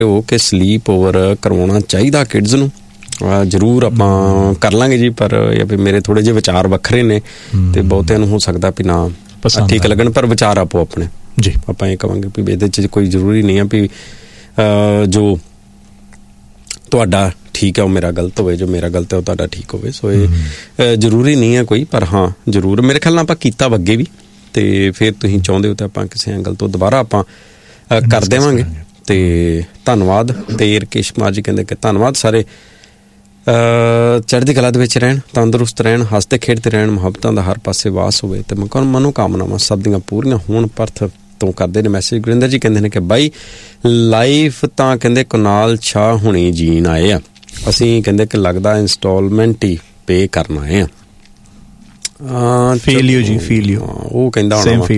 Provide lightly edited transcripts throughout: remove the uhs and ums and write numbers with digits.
ਹੋ ਕਿ sleep over ਕਰਵਾਉਣਾ ਚਾਹੀਦਾ ਕਿਡਸ ਨੂੰ। ਜ਼ਰੂਰ ਆਪਾਂ ਕਰ ਲਾਂਗੇ ਜੀ, ਪਰ ਵੀ ਮੇਰੇ ਥੋੜ੍ਹੇ ਜਿਹੇ ਵਿਚਾਰ ਵੱਖਰੇ ਨੇ ਅਤੇ ਬਹੁਤਿਆਂ ਨੂੰ ਹੋ ਸਕਦਾ ਵੀ ਨਾ ਠੀਕ ਲੱਗਣ, ਪਰ ਵਿਚਾਰ ਆਪੋ ਆਪਣੇ ਜੀ। ਆਪਾਂ ਇਹ ਕਹਾਂਗੇ ਵੀ ਇਹਦੇ 'ਚ ਕੋਈ ਜ਼ਰੂਰੀ ਨਹੀਂ ਆ ਵੀ ਜੋ ਤੁਹਾਡਾ ਠੀਕ ਹੈ ਉਹ ਮੇਰਾ ਗਲਤ ਹੋਵੇ, ਜੋ ਮੇਰਾ ਗਲਤ ਹੈ ਉਹ ਤੁਹਾਡਾ ਠੀਕ ਹੋਵੇ। ਸੋ ਇਹ ਜ਼ਰੂਰੀ ਨਹੀਂ ਹੈ ਕੋਈ, ਪਰ ਹਾਂ ਜ਼ਰੂਰ ਮੇਰੇ ਖਿਆਲ ਨਾਲ ਆਪਾਂ ਕੀਤਾ ਅੱਗੇ ਵੀ, ਅਤੇ ਫਿਰ ਤੁਸੀਂ ਚਾਹੁੰਦੇ ਹੋ ਤਾਂ ਆਪਾਂ ਕਿਸੇ ਐਂਗਲ ਤੋਂ ਦੁਬਾਰਾ ਆਪਾਂ ਕਰ ਦੇਵਾਂਗੇ। ਅਤੇ ਧੰਨਵਾਦ। ਅਤੇ ਰਕੇਸ਼ ਕੁਮਾਰ ਜੀ ਕਹਿੰਦੇ ਕਿ ਧੰਨਵਾਦ ਸਾਰੇ, ਚੜ੍ਹਦੀ ਕਲਾ ਦੇ ਵਿੱਚ ਰਹਿਣ, ਤੰਦਰੁਸਤ ਰਹਿਣ, ਹੱਸਦੇ ਖੇਡਦੇ ਰਹਿਣ, ਮੁਹੱਬਤਾਂ ਦਾ ਹਰ ਪਾਸੇ ਵਾਸ ਹੋਵੇ ਅਤੇ ਮਨੋਕਾਮਨਾਵਾਂ ਸਭ ਦੀਆਂ ਪੂਰੀਆਂ ਹੋਣ। ਪਰਥ ਤੋਂ ਕਰਦੇ ਨੇ ਮੈਸੇਜ। ਗੁਰਿੰਦਰ ਜੀ ਕਹਿੰਦੇ ਨੇ ਕਿ ਬਾਈ ਲਾਈਫ ਤਾਂ ਕਹਿੰਦੇ ਕੁਨਾਲ ਸ਼ਾਹ ਹੁਣੀ ਜੀਣ ਆਏ ਆ, ਅਸੀਂ ਕਹਿੰਦੇ ਕਿ ਲੱਗਦਾ ਇੰਸਟਾਲਮੈਂਟ ਹੀ ਪੇ ਕਰਨ ਆਏ ਆ। ਉਹ ਕਹਿੰਦਾ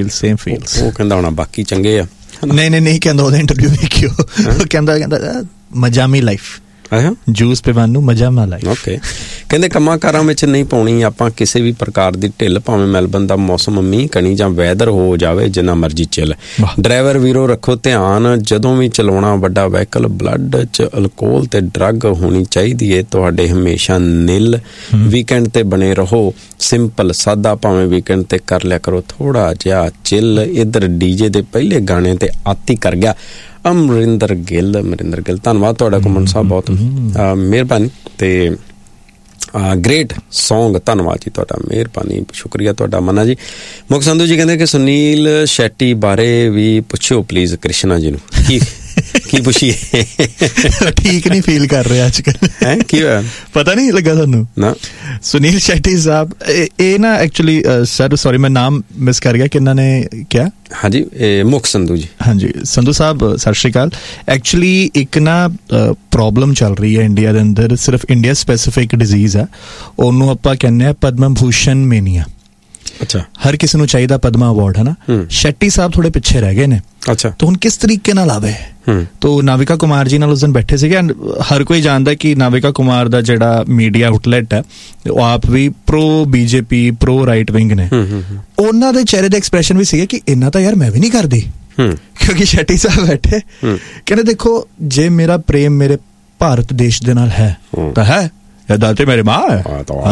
ਉਹ ਕਹਿੰਦਾ ਹੋਣਾ ਬਾਕੀ ਚੰਗੇ ਆ। ਨਹੀਂ ਕਹਿੰਦਾ, ਉਹਦਾ ਇੰਟਰਵਿਊ ਵੇਖਿਓ, ਕਹਿੰਦਾ ਮਜਾਮੀ ਲਾਈਫ, ਜੂਸ ਪਿਵਾਨ ਨੂੰ ਮਜ਼ਾ ਮਾਲਾ। ਓਕੇ, ਕਹਿੰਦੇ ਕੰਮਾਂ ਕਾਰਾਂ ਵਿੱਚ ਨਹੀਂ ਪਾਉਣੀ ਆਪਾਂ ਕਿਸੇ ਵੀ ਪ੍ਰਕਾਰ ਦੀ ਢਿੱਲ, ਭਾਵੇਂ ਮੈਲਬਨ ਦਾ ਮੌਸਮ ਮੀਂਹ ਕਣੀ ਜਾਂ ਵੈਦਰ ਹੋ ਜਾਵੇ ਜਿੰਨਾ ਮਰਜ਼ੀ ਚਿੱਲ। ਡਰਾਈਵਰ ਵੀਰੋ ਰੱਖੋ ਧਿਆਨ, ਜਦੋਂ ਵੀ ਚਲਾਉਣਾ ਵੱਡਾ ਵਹੀਕਲ, ਬਲੱਡ 'ਚ ਅਲਕੋਹਲ ਤੇ ਡਰੱਗ ਹੋਣੀ ਚਾਹੀਦੀ ਹੈ ਤੁਹਾਡੇ ਹਮੇਸ਼ਾ ਨਿਲ। ਵੀਕਐਂਡ ਤੇ ਬਣੇ ਰਹੋ ਸਿੰਪਲ ਸਾਦਾ, ਭਾਵੇਂ ਵੀਕਐਂਡ ਤੇ ਕਰ ਲਿਆ ਕਰੋ ਥੋੜਾ ਜਿਹਾ ਚਿੱਲ। ਇੱਧਰ ਡੀਜੇ ਦੇ ਪਹਿਲੇ ਗਾਣੇ ਤੇ ਆਤੀ ਕਰ ਗਿਆ ਅਮਰਿੰਦਰ ਗਿੱਲ। ਧੰਨਵਾਦ ਤੁਹਾਡਾ ਕੁਮਨ ਸਾਹਿਬ, ਬਹੁਤ ਮਿਹਰਬਾਨੀ। ਅਤੇ ਗ੍ਰੇਟ ਸੌਂਗ, ਧੰਨਵਾਦ ਜੀ ਤੁਹਾਡਾ, ਮਿਹਰਬਾਨੀ, ਸ਼ੁਕਰੀਆ ਤੁਹਾਡਾ ਮੰਨਾ ਜੀ। ਮੁੱਖ ਸੰਧੂ ਜੀ ਕਹਿੰਦੇ ਕਿ ਸੁਨੀਲ ਸ਼ੈਟੀ ਬਾਰੇ ਵੀ ਪੁੱਛਿਓ ਪਲੀਜ਼ ਕ੍ਰਿਸ਼ਨਾ ਜੀ ਨੂੰ। ਕੀ ਪੁੱਛੀਏ? ਠੀਕ ਨਹੀਂ ਫੀਲ ਕਰ ਰਿਹਾ ਅੱਜ ਕੱਲ੍ਹ। ਹੈ ਕੀ ਹੋਇਆ? ਪਤਾ ਨਹੀਂ ਲੱਗਾ ਤੁਹਾਨੂੰ? ਨਾ, ਸੁਨੀਲ ਸ਼ੈਟੀ ਸਾਹਿਬ ਇਹ ਨਾ ਐਕਚੁਅਲੀ ਸਰ ਸੌਰੀ ਮੈਂ ਨਾਮ ਮਿਸ ਕਰ ਗਿਆ, ਕਿਹਨਾਂ ਨੇ ਕਿਹਾ? ਹਾਂਜੀ ਮੁੱਖ ਸੰਧੂ ਜੀ। ਹਾਂਜੀ ਸੰਧੂ ਸਾਹਿਬ ਸਤਿ ਸ਼੍ਰੀ ਅਕਾਲ। ਐਕਚੁਅਲੀ ਇੱਕ ਨਾ ਪ੍ਰੋਬਲਮ ਚੱਲ ਰਹੀ ਹੈ ਇੰਡੀਆ ਦੇ ਅੰਦਰ, ਸਿਰਫ ਇੰਡੀਆ ਸਪੈਸੀਫਿਕ ਡਿਜ਼ੀਜ਼ ਆ, ਉਹਨੂੰ ਆਪਾਂ ਕਹਿੰਦੇ ਹਾਂ ਪਦਮ ਭੂਸ਼ਣ ਮੇਨੀਆ। ਅੱਛਾ, ਹਰ ਕਿਸੇ ਨੂੰ ਚਾਹੀਦਾ ਪਦਮਾ ਅਵਾਰਡ, ਹੈ ਨਾ। ਸ਼ੈਟੀ ਸਾਹਿਬ ਥੋੜੇ ਪਿੱਛੇ ਰਹਿ ਗਏ ਨੇ। ਅੱਛਾ, ਤਾਂ ਹੁਣ ਕਿਸ ਤਰੀਕੇ ਨਾਲ ਆਵੇ? ਤੋ ਨਾਵਿਕਾ ਕੁਮਾਰ ਜੀ ਨਾਲ ਉਸ ਦਿਨ ਬੈਠੇ ਸੀਗੇ, ਹਰ ਕੋਈ ਜਾਣਦਾ ਕਿ ਨਾਵਿਕਾ ਕੁਮਾਰ ਦਾ ਜਿਹੜਾ ਮੀਡੀਆ ਆਊਟਲੈਟ ਹੈ ਉਹ ਆਪ ਵੀ pro BJP, pro right wing ਨੇ। ਉਹਨਾਂ ਦੇ ਚਿਹਰੇ ਦੇ ਐਕਸਪ੍ਰੈਸ਼ਨ ਵੀ ਸੀਗੇ ਕਿ ਇੰਨਾ ਤਾਂ ਯਾਰ ਮੈਂ ਵੀ ਨਹੀਂ ਕਰਦੀ, ਕਿਉਂਕਿ ਸ਼ੈਟੀ ਸਾਹਿਬ ਬੈਠੇ ਕਹਿੰਦੇ ਦੇਖੋ ਜੇ ਮੇਰਾ ਪ੍ਰੇਮ ਮੇਰੇ ਭਾਰਤ ਦੇਸ਼ ਦੇ ਨਾਲ ਹੈ ਤਾਂ ਹੈ, दाते मेरे माँ है,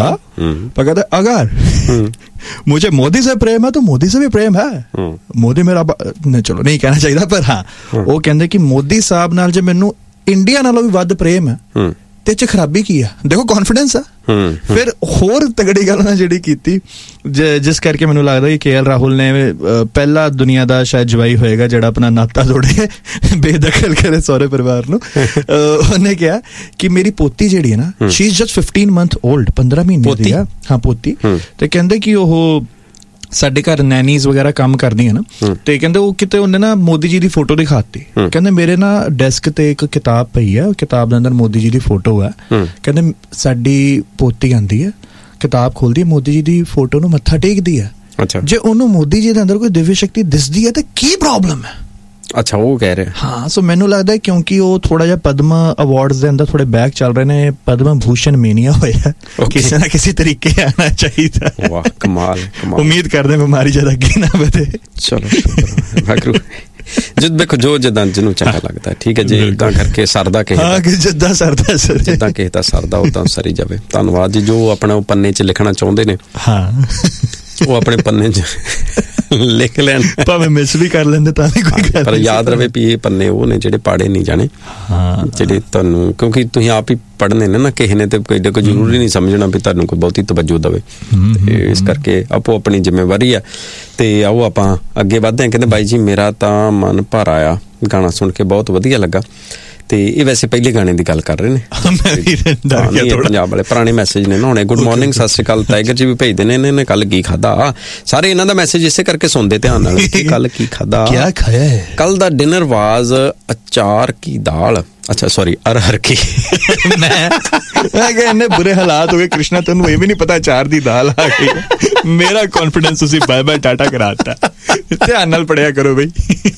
पर कहते अगर मुझे मोदी से प्रेम है तो मोदी से भी प्रेम है। मोदी मेरा चलो नहीं कहना चाहिए, पर हाँ वो कहते कि मोदी साहब नाल जे मैनू इंडिया नालों भी वध प्रेम है ते च खराबी की है। देखो कॉन्फिडेंस है। फिर होर तगड़ी गल ना जिहड़ी कीती जिस करके मैनू लगदा कि KL राहुल ने पहला दुनिया दा शायद जवाई होएगा जिहड़ा अपना नाता जोड़े बेदखल करे सहुरे परिवार नू। उन्हें कहा कि मेरी पोती जिहड़ी है ना, she is just 15 month old, 15 महीने दी है। हाँ पोती। ते कहंदे कि ओह ਸਾਡੇ ਘਰ ਨੈਨੀਜ਼ ਵਗੈਰਾ ਕੰਮ ਕਰਦੀਆਂ ਨਾ, ਤੇ ਕਹਿੰਦੇ ਉਹ ਕਿਤੇ ਉਹਨੇ ਨਾ ਮੋਦੀ ਜੀ ਦੀ ਫੋਟੋ ਦਿਖਾਤੀ। ਕਹਿੰਦੇ ਮੇਰੇ ਨਾ ਡੈਸਕ ਤੇ ਇੱਕ ਕਿਤਾਬ ਪਈ ਹੈ, ਕਿਤਾਬ ਦੇ ਅੰਦਰ ਮੋਦੀ ਜੀ ਦੀ ਫੋਟੋ ਹੈ। ਕਹਿੰਦੇ ਸਾਡੀ ਪੋਤੀ ਆਂਦੀ ਹੈ, ਕਿਤਾਬ ਖੋਲਦੀ ਹੈ, ਮੋਦੀ ਜੀ ਦੀ ਫੋਟੋ ਨੂੰ ਮੱਥਾ ਟੇਕਦੀ ਹੈ। ਜੇ ਉਹਨੂੰ ਮੋਦੀ ਜੀ ਦੇ ਅੰਦਰ ਕੋਈ ਦਿਵਯ ਸ਼ਕਤੀ ਦਿਸਦੀ ਹੈ ਤਾਂ ਕੀ ਪ੍ਰੋਬਲਮ ਹੈ? ਅੱਛਾ ਉਹ ਕਹਿ ਰਹੇ। ਹਾਂ ਸੋ ਮੈਨੂੰ ਲੱਗਦਾ ਕਿਉਂਕਿ ਉਹ ਥੋੜਾ ਜਿਹਾ ਪਦਮ ਅਵਾਰਡਸ ਦੇ ਅੰਦਰ ਥੋੜੇ ਬੈਕ ਚੱਲ ਰਹੇ ਨੇ, ਪਦਮ ਭੂਸ਼ਣ ਮੇਨੀਆ ਹੋਇਆ, ਕਿਸੇ ਨਾ ਕਿਸੇ ਤਰੀਕੇ ਆਣਾ ਚਾਹੀਦਾ। ਵਾਹ ਕਮਾਲ। ਉਮੀਦ ਕਰਦੇ ਬਿਮਾਰੀ ਜ਼ਿਆਦਾ ਅੱਗੇ ਨਾ ਵਧੇ। ਚਲੋ ਸ਼ੁਕਰ ਜਦ ਦੇਖੋ ਜੋ ਜਿੱਦਾਂ ਜਿਹਨੂੰ ਚੰਗਾ ਲੱਗਦਾ ਠੀਕ ਹੈ। ਜੇ ਇੱਦਾਂ ਕਰਕੇ ਸਰਦਾ ਕਿਸੇ ਜਿੱਦਾਂ ਸਰਦਾ ਜਿੱਦਾਂ ਕਿਸੇ ਦਾ ਸਰਦਾ ਉਦਾਂ ਸਰੀ ਜਾਵੇ। ਧੰਨਵਾਦ ਜੀ। ਜੋ ਆਪਣਾ ਉਹ ਪੰਨੇ 'ਚ ਲਿਖਣਾ ਚਾਹੁੰਦੇ ਨੇ ਹਾਂ ਉਹ ਆਪਣੇ ਪੰਨੇ 'ਚ ਲਿਖ ਲੈਣ, ਭਾਵੇਂ ਮਿਸ ਵੀ ਕਰ ਲੈਂਦੇ ਤਾਂ ਵੀ ਕੋਈ ਗੱਲ, ਪਰ ਯਾਦ ਰਵੇ ਵੀ ਇਹ ਪੰਨੇ ਉਹ ਨੇ ਜਿਹੜੇ ਪਾੜੇ ਨਹੀਂ ਜਾਣੇ, ਜਿਹੜੇ ਤੁਹਾਨੂੰ ਕਿਉਂਕਿ ਤੁਸੀਂ ਆਪ ਹੀ ਪੜ੍ਹਨੇ ਨੇ ਨਾ, ਕਿਸੇ ਨੇ ਤੇ ਕੋਈ ਜ਼ਰੂਰੀ ਨਹੀਂ ਸਮਝਣਾ ਵੀ ਤੁਹਾਨੂੰ ਕੋਈ ਬਹੁਤੀ ਤਵੱਜੋ ਦੇਵੇ। ਇਸ ਕਰਕੇ ਆਪੋ ਆਪਣੀ ਜ਼ਿੰਮੇਵਾਰੀ ਆ। ਤੇ ਆਓ ਆਪਾਂ ਅੱਗੇ ਵੱਧਦੇ ਹਾਂ। ਕਹਿੰਦੇ ਬਾਈ ਜੀ ਮੇਰਾ ਤਾਂ ਮਨ ਭਰ ਆਇਆ ਗਾਣਾ ਸੁਣ ਕੇ, ਬਹੁਤ ਵਧੀਆ ਲੱਗਾ। ਤੇ ਇਹ ਵੈਸੇ ਪਹਿਲੇ ਗਾਣੇ ਦੀ ਗੱਲ ਕਰ ਰਹੇ ਨੇ, ਪੰਜਾਬ ਵਾਲੇ ਪੁਰਾਣੇ ਮੈਸੇਜ ਨੇ ਨਾ ਹੁਣੇ। ਗੁੱਡ ਮਾਰਨਿੰਗ, ਸਤਿ ਸ਼੍ਰੀ ਅਕਾਲ। ਟਾਈਗਰ ਜੀ ਵੀ ਭੇਜਦੇ ਨੇ ਇਹਨੇ ਕੱਲ ਕੀ ਖਾਧਾ। ਸਾਰੇ ਇਹਨਾਂ ਦਾ ਮੈਸੇਜ ਇਸੇ ਕਰਕੇ ਸੁਣਦੇ ਧਿਆਨ ਨਾਲ, ਕੱਲ ਕੀ ਖਾਧਾ, ਕਿਆ ਖਾਇਆ ਹੈ। ਕੱਲ ਦਾ ਡਿਨਰ ਵਾਜ਼ ਅਚਾਰ ਕੀ ਦਾਲ, ਅੱਛਾ ਸੌਰੀ ਅਰਹਰ ਕੀ। ਮੈਂ ਕਿਹਾ ਇੰਨੇ ਬੁਰੇ ਹਾਲਾਤ ਹੋ ਗਏ ਕ੍ਰਿਸ਼ਨਾ, ਤੈਨੂੰ ਇਹ ਵੀ ਨਹੀਂ ਪਤਾ ਅਚਾਰ ਦੀ ਦਾਲ ਆ ਗਈ। ਮੇਰਾ ਕੌਨਫੀਡੈਂਸ ਤੁਸੀਂ ਬਾਏ ਬਾਏ ਟਾਟਾ ਕਰਾਤਾ। ਧਿਆਨ ਨਾਲ ਪੜਿਆ ਕਰੋ ਬਈ।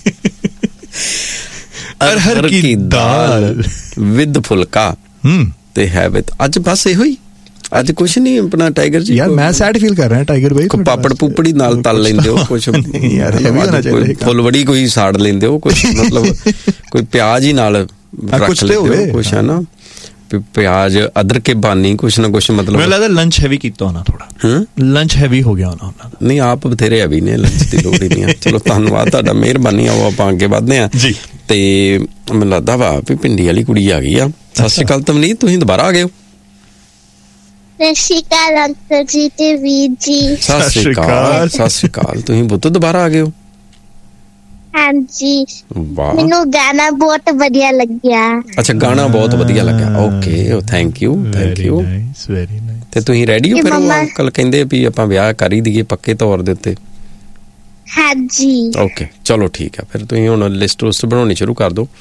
ਅਰਹਰ ਕੀ ਦਾਲ ਵਿਦ ਫੁਲਕਾ ਤੇ ਹੈ ਵਿਦ। ਅੱਜ ਬਸ ਇਹੋ ਹੀ, ਅੱਜ ਕੁਛ ਨਹੀਂ ਆਪਣਾ ਟਾਈਗਰ ਜੀ। ਯਾਰ ਮੈਂ ਸੈਡ ਫੀਲ ਕਰ ਰਿਹਾ ਟਾਈਗਰ ਬਾਈ। ਪਾਪੜ ਪੂਪੜੀ ਨਾਲ ਤਲ ਲੈਂਦੇ ਹੋ ਕੁਛ, ਫੁੱਲਵੜੀ ਕੋਈ ਸਾੜ ਲੈਂਦੇ ਹੋ ਕੁਛ, ਮਤਲਬ ਕੋਈ ਪਿਆਜ਼ ਹੀ ਨਾਲ ਕੁਛ ਤੇ ਹੋਵੇ, ਕੁਛ ਹੈ ਨਾ, ਪਿਆਜ ਅਦਰਕ ਕੇ ਬਾਨੀ ਕੁਛ ਨਾ ਕੁਛ, ਮਤਲਬ ਮੈਨੂੰ ਲੱਗਦਾ ਲੰਚ ਹੈਵੀ ਕੀਤਾ ਹੋਣਾ ਥੋੜਾ, ਲੰਚ ਹੈਵੀ ਹੋ ਗਿਆ ਹੋਣਾ ਉਹਨਾਂ ਦਾ। ਨਹੀਂ, ਆਪ ਬਥੇਰੇ ਹੈਵੀ ਨੇ, ਲੰਚ ਦੀ ਲੋੜ ਹੀ ਨਹੀਂ ਆ। ਚਲੋ ਧੰਨਵਾਦ ਤੁਹਾਡਾ, ਮਿਹਰਬਾਨੀ। ਆਓ ਆਪਾਂ ਅੱਗੇ ਵੱਧਦੇ ਹਾਂ ਜੀ। ਤੇ ਮੈਨੂੰ ਲੱਗਦਾ ਵਾ ਵੀ ਪਿੰਡੀ ਵਾਲੀ ਕੁੜੀ ਆ ਗਈ ਆ। ਸਤਿ ਸ਼੍ਰੀ ਅਕਾਲ ਤਵਨੀਤ, ਤੁਸੀਂ ਦੁਬਾਰਾ ਆ ਗਏ ਹੋ। ਸਤਿ ਸ਼੍ਰੀ ਅਕਾਲ ਅੰਕਲ ਜੀ ਤੇ ਵੀਰ ਜੀ। ਸਤਿ ਸ਼੍ਰੀ ਅਕਾਲ, ਸਤਿ ਸ਼੍ਰੀ ਅਕਾਲ। ਤੁਸੀਂ ਪੁੱਤ ਦੁਬਾਰਾ ਆ ਗਏ ਹੋ। ਹਾਂਜੀ, ਵਾਹ, ਮੈਨੂੰ ਗਾਣਾ ਬਹੁਤ ਵਧੀਆ ਲੱਗਿਆ। ਅੱਛਾ, ਗਾਣਾ ਬਹੁਤ ਵਧੀਆ ਲੱਗਾ। Okay, thank you, thank you. Very nice. ਤੇ ਤੁਸੀਂ ਰੈਡੀ ਹੋ ਫਿਰ? ਅੰਕਲ ਕਹਿੰਦੇ ਵੀ ਆਪਾਂ ਵਿਆਹ ਕਰ ਹੀ ਦਈਏ ਪੱਕੇ ਤੌਰ ਦੇ ਉੱਤੇ। ਹਾਂਜੀ। ਓਕੇ, ਚਲੋ ਠੀਕ ਆ। ਫਿਰ ਤੁਸੀਂ ਹੁਣ ਲਿਸਟ ਬਣਾਉਣੀ ਸ਼ੁਰੂ ਕਰ ਦਿਓ।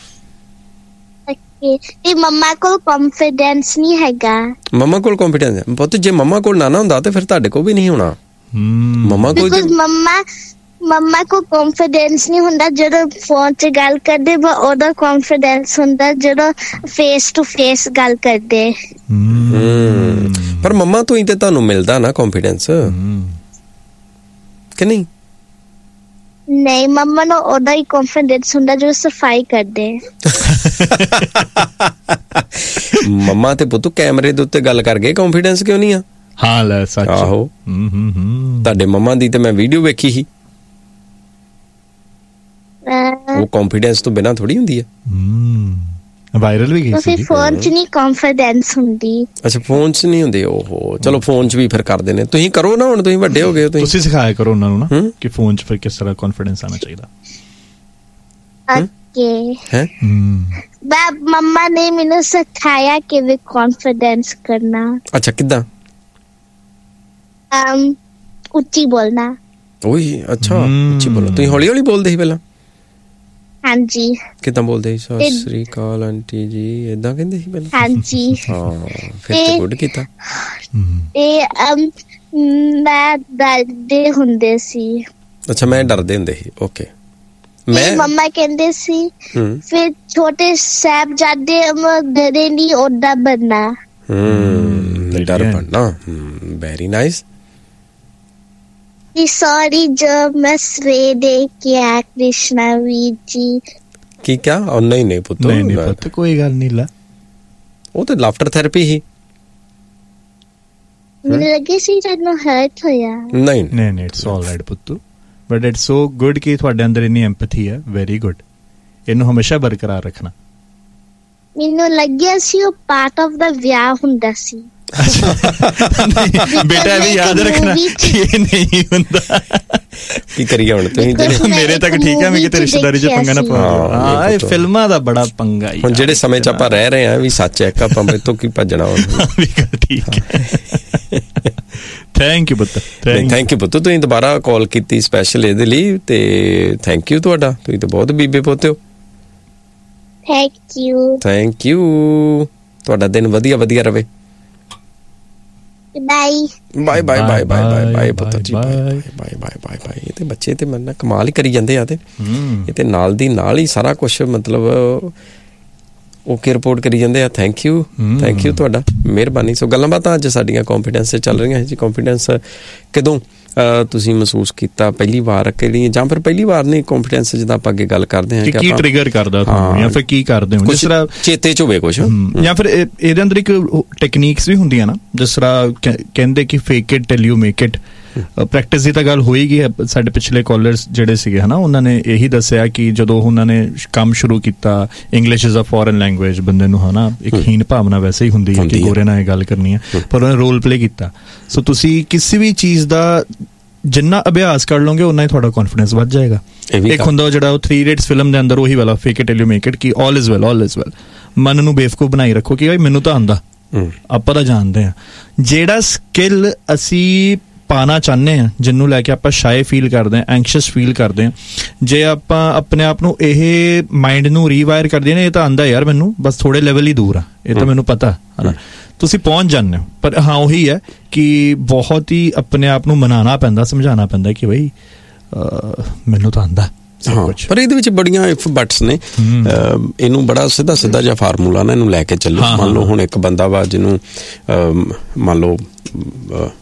ਤੇ ਮੰਮਾ ਕੋਲ ਕੌਨਫੀਡੈਂਸ ਨਹੀਂ ਹੈਗਾ। ਮੰਮਾ ਕੋਲ ਕੌਨਫੀਡੈਂਸ ਹੈ ਪੁੱਤ? ਜੇ ਮੰਮਾ ਕੋਲ ਨਾ ਹੁੰਦਾ ਤੇ ਫਿਰ ਤੁਹਾਡੇ ਕੋਲ ਵੀ ਨਹੀਂ ਹੋਣਾ। ਮੰਮਾ ਕੋਲ ਮੰਮਾ ਕੋ ਕੌਨਫੀਡੈਂਸ ਨਹੀਂ ਹੁੰਦਾ ਜਦੋਂ ਫੋਨ 'ਚ ਗੱਲ ਕਰਦੇ, ਉਹਦਾ ਕੌਨਫੀਡੈਂਸ ਹੁੰਦਾ ਜਦੋਂ ਫੇਸ ਟੂ ਫੇਸ ਗੱਲ ਕਰਦੇ। ਪਰ ਮੰਮਾ ਤੋਂ ਹੀ ਤੇ ਤੁਹਾਨੂੰ ਮਿਲਦਾ ਨਾ ਕੌਨਫੀਡੈਂਸ, ਕਿ ਨਹੀਂ? ਨਹੀਂ, ਮੰਮਾ ਨੂੰ ਉਹਦਾ ਹੀ ਕੌਨਫੀਡੈਂਸ ਹੁੰਦਾ ਜਦੋਂ ਸਫਾਈ ਕਰਦੇ। ਮੰਮਾ ਤੇ ਪੁੱਤ ਕੈਮਰੇ ਦੇ ਉੱਤੇ ਗੱਲ ਕਰ ਗਏ, ਕੌਨਫੀਡੈਂਸ ਕਿਉਂ ਨਹੀਂ ਆ? ਹਾਂ ਲੈ ਸੱਚ। ਆਹੋ, ਤੁਹਾਡੇ ਮੰਮਾ ਦੀ ਤੇ ਮੈਂ ਵੀਡੀਓ ਵੇਖੀ ਸੀ, ਉਹ ਕੌਨਫੀਡੈਂਸ ਤੋਂ ਬਿਨਾਂ ਥੋੜੀ ਹੁੰਦੀ ਹੈ। ਵਾਇਰਲ ਵੀ ਗਈ ਸੀ। ਫੋਨ 'ਚ ਨਹੀਂ ਕੌਨਫੀਡੈਂਸ ਹੁੰਦੀ। ਅੱਛਾ, ਫੋਨ 'ਚ ਨਹੀਂ ਹੁੰਦੀ। ਓਹੋ, ਚਲੋ ਫੋਨ 'ਚ ਵੀ ਫਿਰ ਕਰਦੇ ਨੇ। ਤੁਸੀਂ ਕਰੋ ਨਾ, ਹੁਣ ਤੁਸੀਂ ਵੱਡੇ ਹੋ ਗਏ, ਤੁਸੀਂ ਸਿਖਾਇਆ ਕਰੋ ਉਹਨਾਂ ਨੂੰ ਨਾ ਕਿ ਫੋਨ 'ਚ ਫਿਰ ਕਿਸ ਤਰ੍ਹਾਂ ਕੌਨਫੀਡੈਂਸ ਆਉਣਾ ਚਾਹੀਦਾ। ਓਕੇ ਹੈ। ਮੰਮਾ ਨੇ ਮੈਨੂੰ ਸਿਖਾਇਆ ਕਿਵੇਂ ਕੌਨਫੀਡੈਂਸ ਕਰਨਾ। ਅੱਛਾ, ਕਿੱਦਾਂ? ਉੱਚੀ ਬੋਲਣਾ। ਓਏ ਅੱਛਾ, ਉੱਚੀ ਬੋਲੋ। ਤੁਸੀਂ ਹੌਲੀ ਹੌਲੀ ਬੋਲਦੇ ਸੀ ਪਹਿਲਾਂ? ਹਾਂਜੀ। ਕਿੱਦਾਂ ਬੋਲਦੇ ਸੀ? ਸਤਿ ਸ੍ਰੀ ਅਕਾਲ ਆਂਟੀ ਜੀ, ਏਦਾਂ ਕਹਿੰਦੇ ਸੀ ਪਹਿਲਾਂ? ਹਾਂਜੀ। ਹਾਂ, ਫਿਰ ਤੇ ਗੁੱਡ ਕੀਤਾ। ਤੇ ਮੈਂ ਡਰਦੇ ਹੁੰਦੇ ਸੀ। ਅੱਛਾ, ਮੈਂ ਡਰਦੇ ਹੁੰਦੇ ਸੀ। ਓਕੇ। ਮੈਂ ਮੰਮਾ ਕਹਿੰਦੇ ਸੀ ਫਿਰ ਛੋਟੇ ਸਾਹਿਬਜ਼ਾਦੇ ਡਰੇ ਨਹੀਂ, ਓਦਾਂ ਬਣਨਾ। ਡਰ ਬਣਨਾ। Very nice. ਸੌਰੀ ਜੋ ਮੈਂ ਸਵੇਰੇ ਦੇ ਕਿਹਾ ਕ੍ਰਿਸ਼ਨਾ ਵੀਰ ਜੀ। ਕੀ ਕਿਹਾ? ਨਹੀਂ ਪੁੱਤ, ਨਹੀਂ ਪੁੱਤ, ਕੋਈ ਗੱਲ ਨਹੀਂ ਲਾ, ਉਹ ਤੇ ਲਾਫਟਰ ਥੈਰੇਪੀ ਹੀ। ਮੈਨੂੰ ਲੱਗੇ ਸੀ ਤੈਨੂੰ ਹਰਟ ਹੋਇਆ। ਨਹੀਂ, it's all right ਪੁੱਤੂ, but it's so good ਕਿ ਤੁਹਾਡੇ ਅੰਦਰ ਇੰਨੀ ਐਮਪੈਥੀ ਹੈ। ਵੈਰੀ ਗੁੱਡ, ਇਹਨੂੰ ਹਮੇਸ਼ਾ ਬਰਕਰਾਰ ਰੱਖਣਾ। ਮੈਨੂੰ ਲੱਗਿਆ ਸੀ ਉਹ ਪਾਰਟ ਆਫ ਦਾ ਵਿਆਹ ਹੁੰਦਾ ਸੀ। ਬੇਟਾ ਵੀ ਯਾਦ ਰੱਖਣਾ ਕਿ ਇਹ ਨਹੀਂ ਹੁੰਦਾ। ਕੀ ਕਰੀਏ ਹੁਣ? ਤੁਸੀਂ ਮੇਰੇ ਤੱਕ ਠੀਕ ਹੈ, ਮੈਂ ਕਿਤੇ ਰਿਸ਼ਤੇਦਾਰੀ 'ਚ ਪੰਗਾ ਨਾ ਪਾਵਾਂ। ਹਾਂ, ਇਹ ਫਿਲਮਾਂ ਦਾ ਬੜਾ ਪੰਗਾ। ਹੁਣ ਜਿਹੜੇ ਸਮੇਂ 'ਚ ਆਪਾਂ ਰਹਿ ਰਹੇ ਹਾਂ ਵੀ ਸੱਚ ਹੈ, ਆਪਾਂ ਤੋਂ ਕੀ ਭੱਜਣਾ। ਠੀਕ ਹੈ। ਥੈਂਕ ਯੂ ਪੁੱਤ, ਥੈਂਕ ਯੂ ਪੁੱਤ। ਤੁਸੀਂ ਦੁਬਾਰਾ ਕਾਲ ਕੀਤੀ ਸਪੈਸ਼ਲ ਇਹਦੇ ਲਈ, ਤੇ ਥੈਂਕ ਯੂ ਤੁਹਾਡਾ। ਤੁਸੀਂ ਤਾਂ ਬਹੁਤ ਬੀਬੇ ਪੋਤੇ ਹੋ। Thank you. ਤੁਹਾਡਾ ਦਿਨ ਵਧੀਆ ਵਧੀਆ ਰਵੇ। ਬਾਏ ਪੁੱਤਰ ਜੀ, ਬਾਏ। ਇਹ ਤੇ ਬੱਚੇ ਤੇ ਮੈਨੂੰ ਕਮਾਲ ਹੀ ਕਰੀ ਜਾਂਦੇ ਆ। ਤੇ ਇਹ ਤੇ ਨਾਲ ਦੀ ਨਾਲ ਹੀ ਸਾਰਾ ਕੁਛ ਮਤਲਬ ਓਕੇ ਰਿਪੋਰਟ ਕਰੀ ਜਾਂਦੇ ਆ। ਥੈਂਕ ਯੂ ਤੁਹਾਡਾ, ਮਿਹਰਬਾਨੀ। ਸੋ ਗੱਲਾਂ ਬਾਤਾਂ ਅੱਜ ਸਾਡੀਆਂ ਕੌਨਫੀਡੈਂਸ 'ਤੇ ਚੱਲ ਰਹੀਆਂ ਜੀ। ਕੌਨਫੀਡੈਂਸ ਕਦੋਂ ਤੁਸੀਂ ਮਹਿਸੂਸ ਕੀਤਾ? ਪਹਿਲੀ ਵਾਰ ਕਿਹੜੀ, ਜਾਂ ਫਿਰ ਪਹਿਲੀ ਵਾਰ ਨਹੀਂ ਕੌਨਫੀਡੈਂਸ? ਜਿੱਦਾਂ ਆਪਾਂ ਅੱਗੇ ਗੱਲ ਕਰਦੇ ਹਾਂ, ਕੀ ਟ੍ਰਿਗਰ ਕਰਦਾ ਤੁਹਾਨੂੰ, ਜਾਂ ਫਿਰ ਕੀ ਕਰਦੇ ਹੋ, ਜਿਸ ਤਰ੍ਹਾਂ ਚੇਤੇ 'ਚ ਹੋਵੇ ਕੁਛ, ਜਾਂ ਫਿਰ ਇਹਦੇ ਅੰਦਰ ਇੱਕ ਟੈਕਨੀਕਸ ਵੀ ਹੁੰਦੀਆਂ ਨਾ, ਜਿਸ ਤਰ੍ਹਾਂ ਕਹਿੰਦੇ ਕਿ fake it till you make it. Practice ਦੀ ਤਾਂ ਗੱਲ ਹੋਏਗੀ ਹੈ। ਸਾਡੇ ਪਿਛਲੇ ਕਾਲਰਸ ਜਿਹੜੇ ਸੀਗੇ ਹਨਾ, ਉਹਨਾਂ ਨੇ ਇਹੀ ਦੱਸਿਆ ਕਿ ਜਦੋਂ ਉਹਨਾਂ ਨੇ ਕੰਮ ਸ਼ੁਰੂ ਕੀਤਾ, English is a foreign language, ਬੰਦੇ ਨੂੰ ਹਨਾ ਇੱਕ ਹੀਨ ਭਾਵਨਾ ਵੈਸੇ ਹੀ ਹੁੰਦੀ ਹੈ ਕਿ ਗੋਰੇ ਨਾਲ ਇਹ ਗੱਲ ਕਰਨੀ ਹੈ, ਪਰ ਉਹਨੇ ਰੋਲ ਪਲੇ ਕੀਤਾ। ਸੋ ਤੁਸੀਂ ਕਿਸੇ ਵੀ ਚੀਜ਼ ਦਾ ਜਿੰਨਾ ਅਭਿਆਸ ਕਰ ਲਓਗੇ ਉਨਾ ਹੀ ਤੁਹਾਡਾ ਕੌਨਫੀਡੈਂਸ ਵੱਧ ਜਾਏਗਾ। ਇੱਕ ਹੁੰਦਾ ਜਿਹੜਾ ਉਹ 3 Idiots ਫਿਲਮ ਦੇ ਅੰਦਰ ਉਹੀ ਵਾਲਾ fake it till you make it, ਕਿ ਆਲ ਇਜ਼ ਵੈਲ। ਮਨ ਨੂੰ ਬੇਵਕੂਫ ਬਣਾਈ ਰੱਖੋ ਕਿ ਮੈਨੂੰ ਤਾਂ ਆਉਂਦਾ, ਆਪਾਂ ਤਾਂ ਜਾਣਦੇ ਹਾਂ। ਜਿਹੜਾ ਸਕਿੱਲ ਅਸੀਂ ਪਾਣਾ ਚਾਹੁੰਦੇ ਹਾਂ, ਜਿਹਨੂੰ ਲੈ ਕੇ ਆਪਾਂ ਸ਼ਾਏ ਫੀਲ ਕਰਦੇ ਹਾਂ, ਐਂਕਸ਼ੀਅਸ ਫੀਲ ਕਰਦੇ ਹਾਂ, ਜੇ ਆਪਾਂ ਆਪਣੇ ਆਪ ਨੂੰ ਇਹ ਮਾਈਂਡ ਨੂੰ ਰੀਵਾਇਰ ਕਰਦੇ ਨੇ, ਇਹ ਤਾਂ ਆਉਂਦਾ ਯਾਰ ਮੈਨੂੰ, ਬਸ ਥੋੜੇ ਲੈਵਲ ਹੀ ਦੂਰ ਆ, ਇਹ ਤਾਂ ਮੈਨੂੰ ਪਤਾ ਹੈ, ਤੁਸੀਂ ਪਹੁੰਚ ਜਾਂਦੇ ਹੋ। ਪਰ ਹਾਂ, ਉਹੀ ਹੈ ਕਿ ਬਹੁਤ ਹੀ ਆਪਣੇ ਆਪ ਨੂੰ ਮਨਾਉਣਾ ਪੈਂਦਾ, ਸਮਝਾਉਣਾ ਪੈਂਦਾ ਕਿ ਬਈ ਮੈਨੂੰ ਤਾਂ ਆਉਂਦਾ। ਪਰ ਇਹਦੇ ਵਿੱਚ ਬੜੀਆਂ ਇਫ ਬਟਸ ਨੇ। ਇਹਨੂੰ ਬੜਾ ਸਿੱਧਾ ਜਿਹਾ ਫਾਰਮੂਲਾ ਨਾ ਇਹਨੂੰ ਲੈ ਕੇ ਚੱਲੋ। ਮੰਨ ਲਓ ਹੁਣ ਇੱਕ ਬੰਦਾ ਵਾ ਜਿਹਨੂੰ ਮੰਨ ਲਓ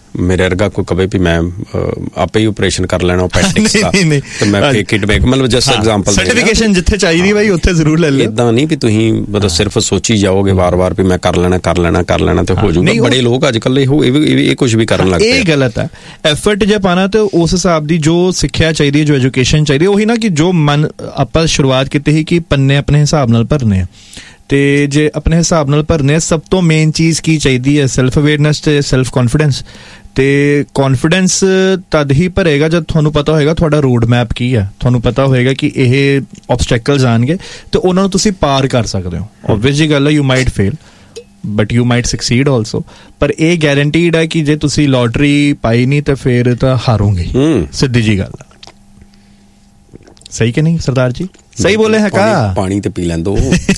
ਮੇਰੇ ਵਰਗਾ ਕੋਈ ਕਵੇ ਵੀ ਮੈਂ ਆਪੇ ਹੀ ਆਪਰੇਸ਼ਨ ਕਰ ਲੈਣਾ ਪੈਟਿਕਸ ਦਾ ਤੇ ਮੈਂ ਫੇਕ ਇਟ ਮੇਕ, ਮਤਲਬ ਜਸਟ ਐਗਜ਼ਾਮਪਲ ਸਰਟੀਫਿਕੇਸ਼ਨ ਜਿੱਥੇ ਚਾਹੀਦੀ ਬਾਈ ਉੱਥੇ ਜ਼ਰੂਰ ਲੈ ਲਿਓ। ਇਦਾਂ ਨਹੀਂ ਵੀ ਤੁਸੀਂ ਮਤਲਬ ਸਿਰਫ ਸੋਚੀ ਜਾਓਗੇ ਵਾਰ-ਵਾਰ ਵੀ ਮੈਂ ਕਰ ਲੈਣਾ ਤੇ ਹੋ ਜਾਊਗਾ। ਬੜੇ ਲੋਕ ਅੱਜ ਕੱਲ੍ਹ ਇਹ ਕੁਝ ਵੀ ਕਰਨ ਲੱਗ ਪਏ। ਇਹ ਗਲਤ ਹੈ। ਐਫਰਟ ਜੇ ਪਾਣਾ ਤੇ ਉਸ ਹਿਸਾਬ ਦੀ ਜੋ ਸਿੱਖਿਆ ਚਾਹੀਦੀ ਹੈ, ਜੋ ਐਜੂਕੇਸ਼ਨ ਚਾਹੀਦੀ ਹੈ, ਉਹੀ ਨਾ ਕਿ ਜੋ ਮਨ ਆਪਾਂ ਸ਼ੁਰੂਆਤ ਕੀਤੀ ਸੀ ਕਿ ਪੰਨੇ ਆਪਣੇ ਹਿਸਾਬ ਨਾਲ ਭਰਨੇ ਆ, ਤੇ ਜੇ ਆਪਣੇ ਹਿਸਾਬ ਨਾਲ ਭਰਨੇ ਆ, ਸਭ ਤੋਂ ਮੇਨ ਚੀਜ਼ ਕੀ ਚਾਹੀਦੀ ਹੈ? ਸੈਲਫ ਅਵੇਅਰਨੈਸ ਤੇ ਸੈਲਫ ਕੌਨਫੀਡੈਂਸ। ਤੇ ਕੌਨਫੀਡੈਂਸ ਤਦ ਹੀ ਭਰੇਗਾ ਜਦ ਤੁਹਾਨੂੰ ਪਤਾ ਹੋਏਗਾ ਤੁਹਾਡਾ ਰੋਡ ਮੈਪ ਕੀ ਹੈ, ਤੁਹਾਨੂੰ ਪਤਾ ਹੋਏਗਾ ਕਿ ਇਹ ਆਬਸਟੈਕਲਸ ਆਣਗੇ ਤੇ ਉਹਨਾਂ ਨੂੰ ਤੁਸੀਂ ਪਾਰ ਕਰ ਸਕਦੇ ਹੋ। ਓਬਵੀਅਸ ਜੀ ਗੱਲ ਹੈ, you might fail but you might succeed also, ਪਰ ਇਹ ਗਾਰੰਟੀਡ ਹੈ ਕਿ ਜੇ ਤੁਸੀਂ ਲੋਟਰੀ ਪਾਈ ਨਹੀਂ ਤਾਂ ਫਿਰ ਤਾਂ ਹਾਰੋਗੇ। ਸਿੱਧੀ ਜੀ ਗੱਲ। सही कि नहीं सरदार जी? सही बोले हैं का? पानी तो पी लें दो।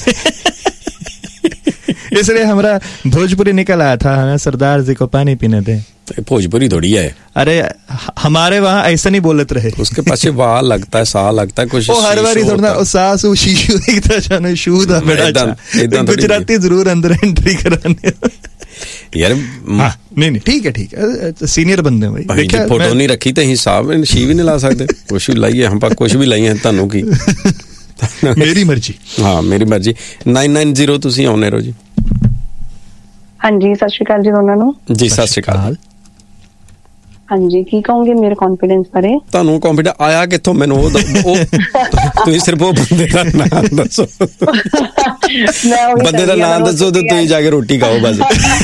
इसलिए हमारा भोजपुरी निकल आया था, हमें सरदार जी को पानी पीने दें। भोजपुरी थोड़ी है। अरे हमारे वहाँ ऐसा नहीं बोलते रहे। उसके पास वाह लगता है, सा लगता है कुछ। वो हर बार थोड़ा सास शीशु एक तरह से शू दा बड़ा गुजराती जरूर अंदर एंट्री कराने यार। नहीं ठीक है सीनियर बंदे भाई। फोटो नहीं रखी तो हिसाब शी भी नहीं ला सकते। कुछ भी लाइए हम कुछ भी लाइए ਤੁਹਾਨੂੰ ਕੀ ਮੇਰੀ ਮਰਜ਼ੀ। ਹਾਂ ਮੇਰੀ ਮਰਜ਼ੀ। 990 ਤੁਸੀਂ ਆਉਣੇ ਰਹੋ ਜੀ। ਹਾਂਜੀ ਸਤਿ ਸ਼੍ਰੀ ਅਕਾਲ ਜੀ ਦੋਨਾਂ ਨੂੰ। ਜੀ ਸਤਿ ਸ਼੍ਰੀ ਅਕਾਲ। ਹਾਂਜੀ ਕੀ ਕਹੋਗੇ ਮੇਰੇ ਕੌਨਫੀਡੈਂਸ ਬਾਰੇ? ਤੁਹਾਨੂੰ ਕੌਨਫੀਡੈਂਸ ਆਇਆ ਕਿੱਥੋਂ? ਮੈਨੂੰ ਉਹ ਤੁਸੀਂ ਸਿਰਫ ਉਹ ਬੰਦੇ ਦਾ ਨਾਮ ਦੱਸੋ। ਬੰਦੇ ਦਾ ਨਾਮ ਦੱਸੋ ਤੇ ਤੁਸੀਂ ਜਾ ਕੇ ਰੋਟੀ ਖਾਓ ਬਸ।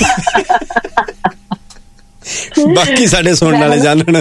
ਬਾਕੀ ਸਾਡੇ ਸੁਣਨ ਵਾਲੇ ਜਾਣਨ।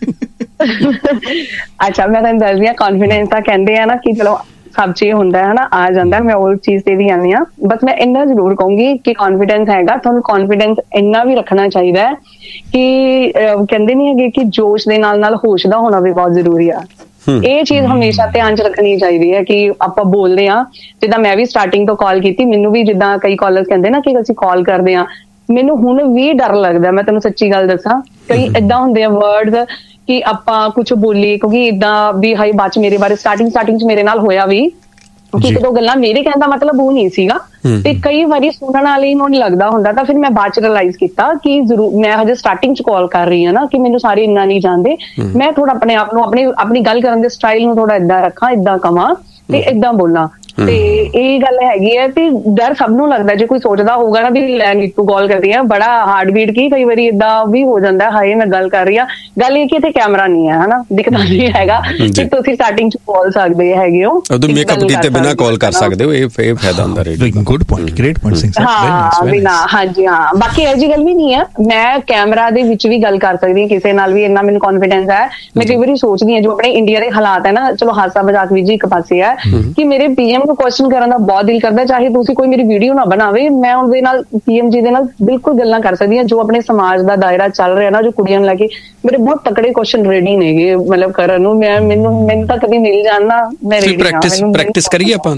ਅੱਛਾ ਮੈਂ ਤੁਹਾਨੂੰ ਦੱਸਦੀ ਹਾਂ, ਕੌਨਫੀਡੈਂਸ ਤਾਂ ਕਹਿੰਦੇ ਆ ਨਾ ਕਿ ਚਲੋ ਸਭ ਚੀਜ਼ ਹੁੰਦਾ ਹੈ ਨਾ, ਆ ਜਾਂਦਾ। ਮੈਂ ਉਹ ਚੀਜ਼ ਤੇ ਵੀ ਆਉਂਦੀ ਹਾਂ, ਬਸ ਮੈਂ ਇੰਨਾ ਜ਼ਰੂਰ ਕਹੂੰਗੀ ਕਿ ਕੌਨਫੀਡੈਂਸ ਹੈਗਾ, ਤੁਹਾਨੂੰ ਕੌਨਫੀਡੈਂਸ ਇੰਨਾ ਵੀ ਰੱਖਣਾ ਚਾਹੀਦਾ ਹੈ ਕਿ ਕਹਿੰਦੇ ਨਹੀਂ ਹੈਗੇ ਕਿ ਜੋਸ਼ ਦੇ ਨਾਲ ਨਾਲ ਹੋਸ਼ ਦਾ ਹੋਣਾ ਵੀ ਬਹੁਤ ਜ਼ਰੂਰੀ ਆ। ਇਹ ਚੀਜ਼ ਹਮੇਸ਼ਾ ਧਿਆਨ ਚ ਰੱਖਣੀ ਚਾਹੀਦੀ ਹੈ ਕਿ ਆਪਾਂ ਬੋਲਦੇ ਹਾਂ, ਜਿੱਦਾਂ ਮੈਂ ਵੀ ਸਟਾਰਟਿੰਗ ਤੋਂ ਕਾਲ ਕੀਤੀ, ਮੈਨੂੰ ਵੀ ਜਿੱਦਾਂ ਕਈ ਕਾਲਰਸ ਕਹਿੰਦੇ ਨਾ ਕਿ ਅਸੀਂ ਕਾਲ ਕਰਦੇ ਹਾਂ, ਮੈਨੂੰ ਹੁਣ ਵੀ ਡਰ ਲੱਗਦਾ। ਮੈਂ ਤੈਨੂੰ ਸੱਚੀ ਗੱਲ ਦੱਸਾਂ, ਕਈ ਏਦਾਂ ਹੁੰਦੇ ਆ ਵਰਡਸ ਕਿ ਆਪਾਂ ਕੁਛ ਬੋਲੀਏ, ਕਿਉਂਕਿ ਏਦਾਂ ਵੀ ਹਾਈ ਬਾਅਦ ਚ ਮੇਰੇ ਬਾਰੇ ਸਟਾਰਟਿੰਗ ਚ ਮੇਰੇ ਨਾਲ ਹੋਇਆ ਵੀ ਕਿ ਇੱਕ ਦੋ ਗੱਲਾਂ ਮੇਰੇ ਕਹਿਣ ਦਾ ਮਤਲਬ ਉਹ ਨਹੀਂ ਸੀਗਾ, ਤੇ ਕਈ ਵਾਰੀ ਸੁਣਨ ਵਾਲੇ ਨੂੰ ਨਹੀਂ ਲੱਗਦਾ ਹੁੰਦਾ। ਤਾਂ ਫਿਰ ਮੈਂ ਬਾਅਦ ਚ ਰਿਅਲਾਈਜ਼ ਕੀਤਾ ਕਿ ਜ਼ਰੂਰ ਮੈਂ ਹਜੇ ਸਟਾਰਟਿੰਗ ਚ ਕਾਲ ਕਰ ਰਹੀ ਹਾਂ ਨਾ, ਕਿ ਮੈਨੂੰ ਸਾਰੇ ਇੰਨਾ ਨਹੀਂ ਜਾਣਦੇ। ਮੈਂ ਥੋੜਾ ਆਪਣੇ ਆਪ ਨੂੰ ਆਪਣੀ ਗੱਲ ਕਰਨ ਦੇ ਸਟਾਈਲ ਨੂੰ ਥੋੜਾ ਏਦਾਂ ਰੱਖਾਂ, ਏਦਾਂ ਕਵਾਂ ਤੇ ਏਦਾਂ ਬੋਲਾਂ। ਤੇ ਇਹ ਗੱਲ ਹੈਗੀ ਹੈ ਕਿ ਡਰ ਸਭ ਨੂੰ ਲੱਗਦਾ। ਜੇ ਕੋਈ ਸੋਚਦਾ ਹੋਊਗਾ ਨਾ ਵੀ ਲੈ ਨੀਤੂ ਕਾਲ ਕਰਦੀ ਹੈ, ਬੜਾ ਹਾਰਟ ਬੀਟ ਕੀ ਕਈ ਵਾਰੀ ਏਦਾਂ ਵੀ ਹੋ ਜਾਂਦਾ, ਹਾਏ ਮੈਂ ਗੱਲ ਕਰ ਰਹੀ ਹਾਂ। ਗੱਲ ਇਹ ਕਿ ਇੱਥੇ ਕੈਮਰਾ ਨਹੀਂ ਹੈ, ਹਨਾ, ਦਿਖਦਾ ਨਹੀਂ ਹੈਗਾ ਕਿ ਤੁਸੀਂ ਸਟਾਰਟਿੰਗ ਚ ਕਾਲ ਸਕਦੇ ਹੈਗੇ ਹੋ, ਉਦੋਂ ਮੇਕਅਪ ਕੀਤੇ ਬਿਨਾਂ ਕਾਲ ਕਰ ਸਕਦੇ ਹੋ। ਇਹ ਫਾਇਦਾ ਹੁੰਦਾ ਰਹੇਗਾ। Good point, great point Singh Sahib. ਹਾਂ ਬਿਨਾਂ, ਹਾਂਜੀ ਹਾਂ। ਬਾਕੀ ਇਹੋ ਜਿਹੀ ਗੱਲ ਵੀ ਨਹੀਂ ਹੈ, ਮੈਂ ਕੈਮਰਾ ਦੇ ਵਿੱਚ ਵੀ ਗੱਲ ਕਰ ਸਕਦੀ ਹਾਂ ਕਿਸੇ ਨਾਲ ਵੀ, ਇੰਨਾ ਮੈਨੂੰ ਕੌਨਫੀਡੈਂਸ ਹੈ। ਮੈਂ ਕਈ ਵਾਰੀ ਸੋਚਦੀ ਹਾਂ ਜੋ ਆਪਣੇ ਇੰਡੀਆ ਦੇ ਹਾਲਾਤ ਹੈ ਨਾ, ਚਲੋ ਹਾਸਾ ਮਜ਼ਾਕ ਵੀ ਜੀ ਇੱਕ ਪਾਸੇ ਹੈ, ਕਿ ਮੇਰੇ ਪੀਐਮ ਨੂੰ ਕੁਐਸਚਨ ਕਰਨ ਦਾ ਬਹੁਤ ਦਿਲ ਕਰਦਾ। ਚਾਹੇ ਤੁਸੀਂ ਕੋਈ ਮੇਰੀ ਵੀਡੀਓ ਨਾ ਬਣਾਵੇ, ਮੈਂ ਉਹਦੇ ਨਾਲ ਪੀਐਮ ਜੀ ਦੇ ਨਾਲ ਬਿਲਕੁਲ ਗੱਲਾਂ ਕਰ ਸਕਦੀ ਹਾਂ। ਜੋ ਆਪਣੇ ਸਮਾਜ ਦਾ ਦਾਇਰਾ ਚੱਲ ਰਿਹਾ ਨਾ, ਜੋ ਕੁੜੀਆਂ ਨੂੰ ਲੈ ਕੇ ਮੇਰੇ ਬਹੁਤ ਤਕੜੇ ਕੁਐਸਚਨ ਰੈਡੀ ਨੇਗੇ, ਮਤਲਬ ਕਰਨ ਨੂੰ। ਮੈਨੂੰ ਤਾਂ ਕਦੀ ਮਿਲ ਜਾਣਾ, ਮੈਂ ਰੈਡੀ ਹਾਂ। ਪ੍ਰੈਕਟਿਸ ਕਰੀਏ ਆਪਾਂ।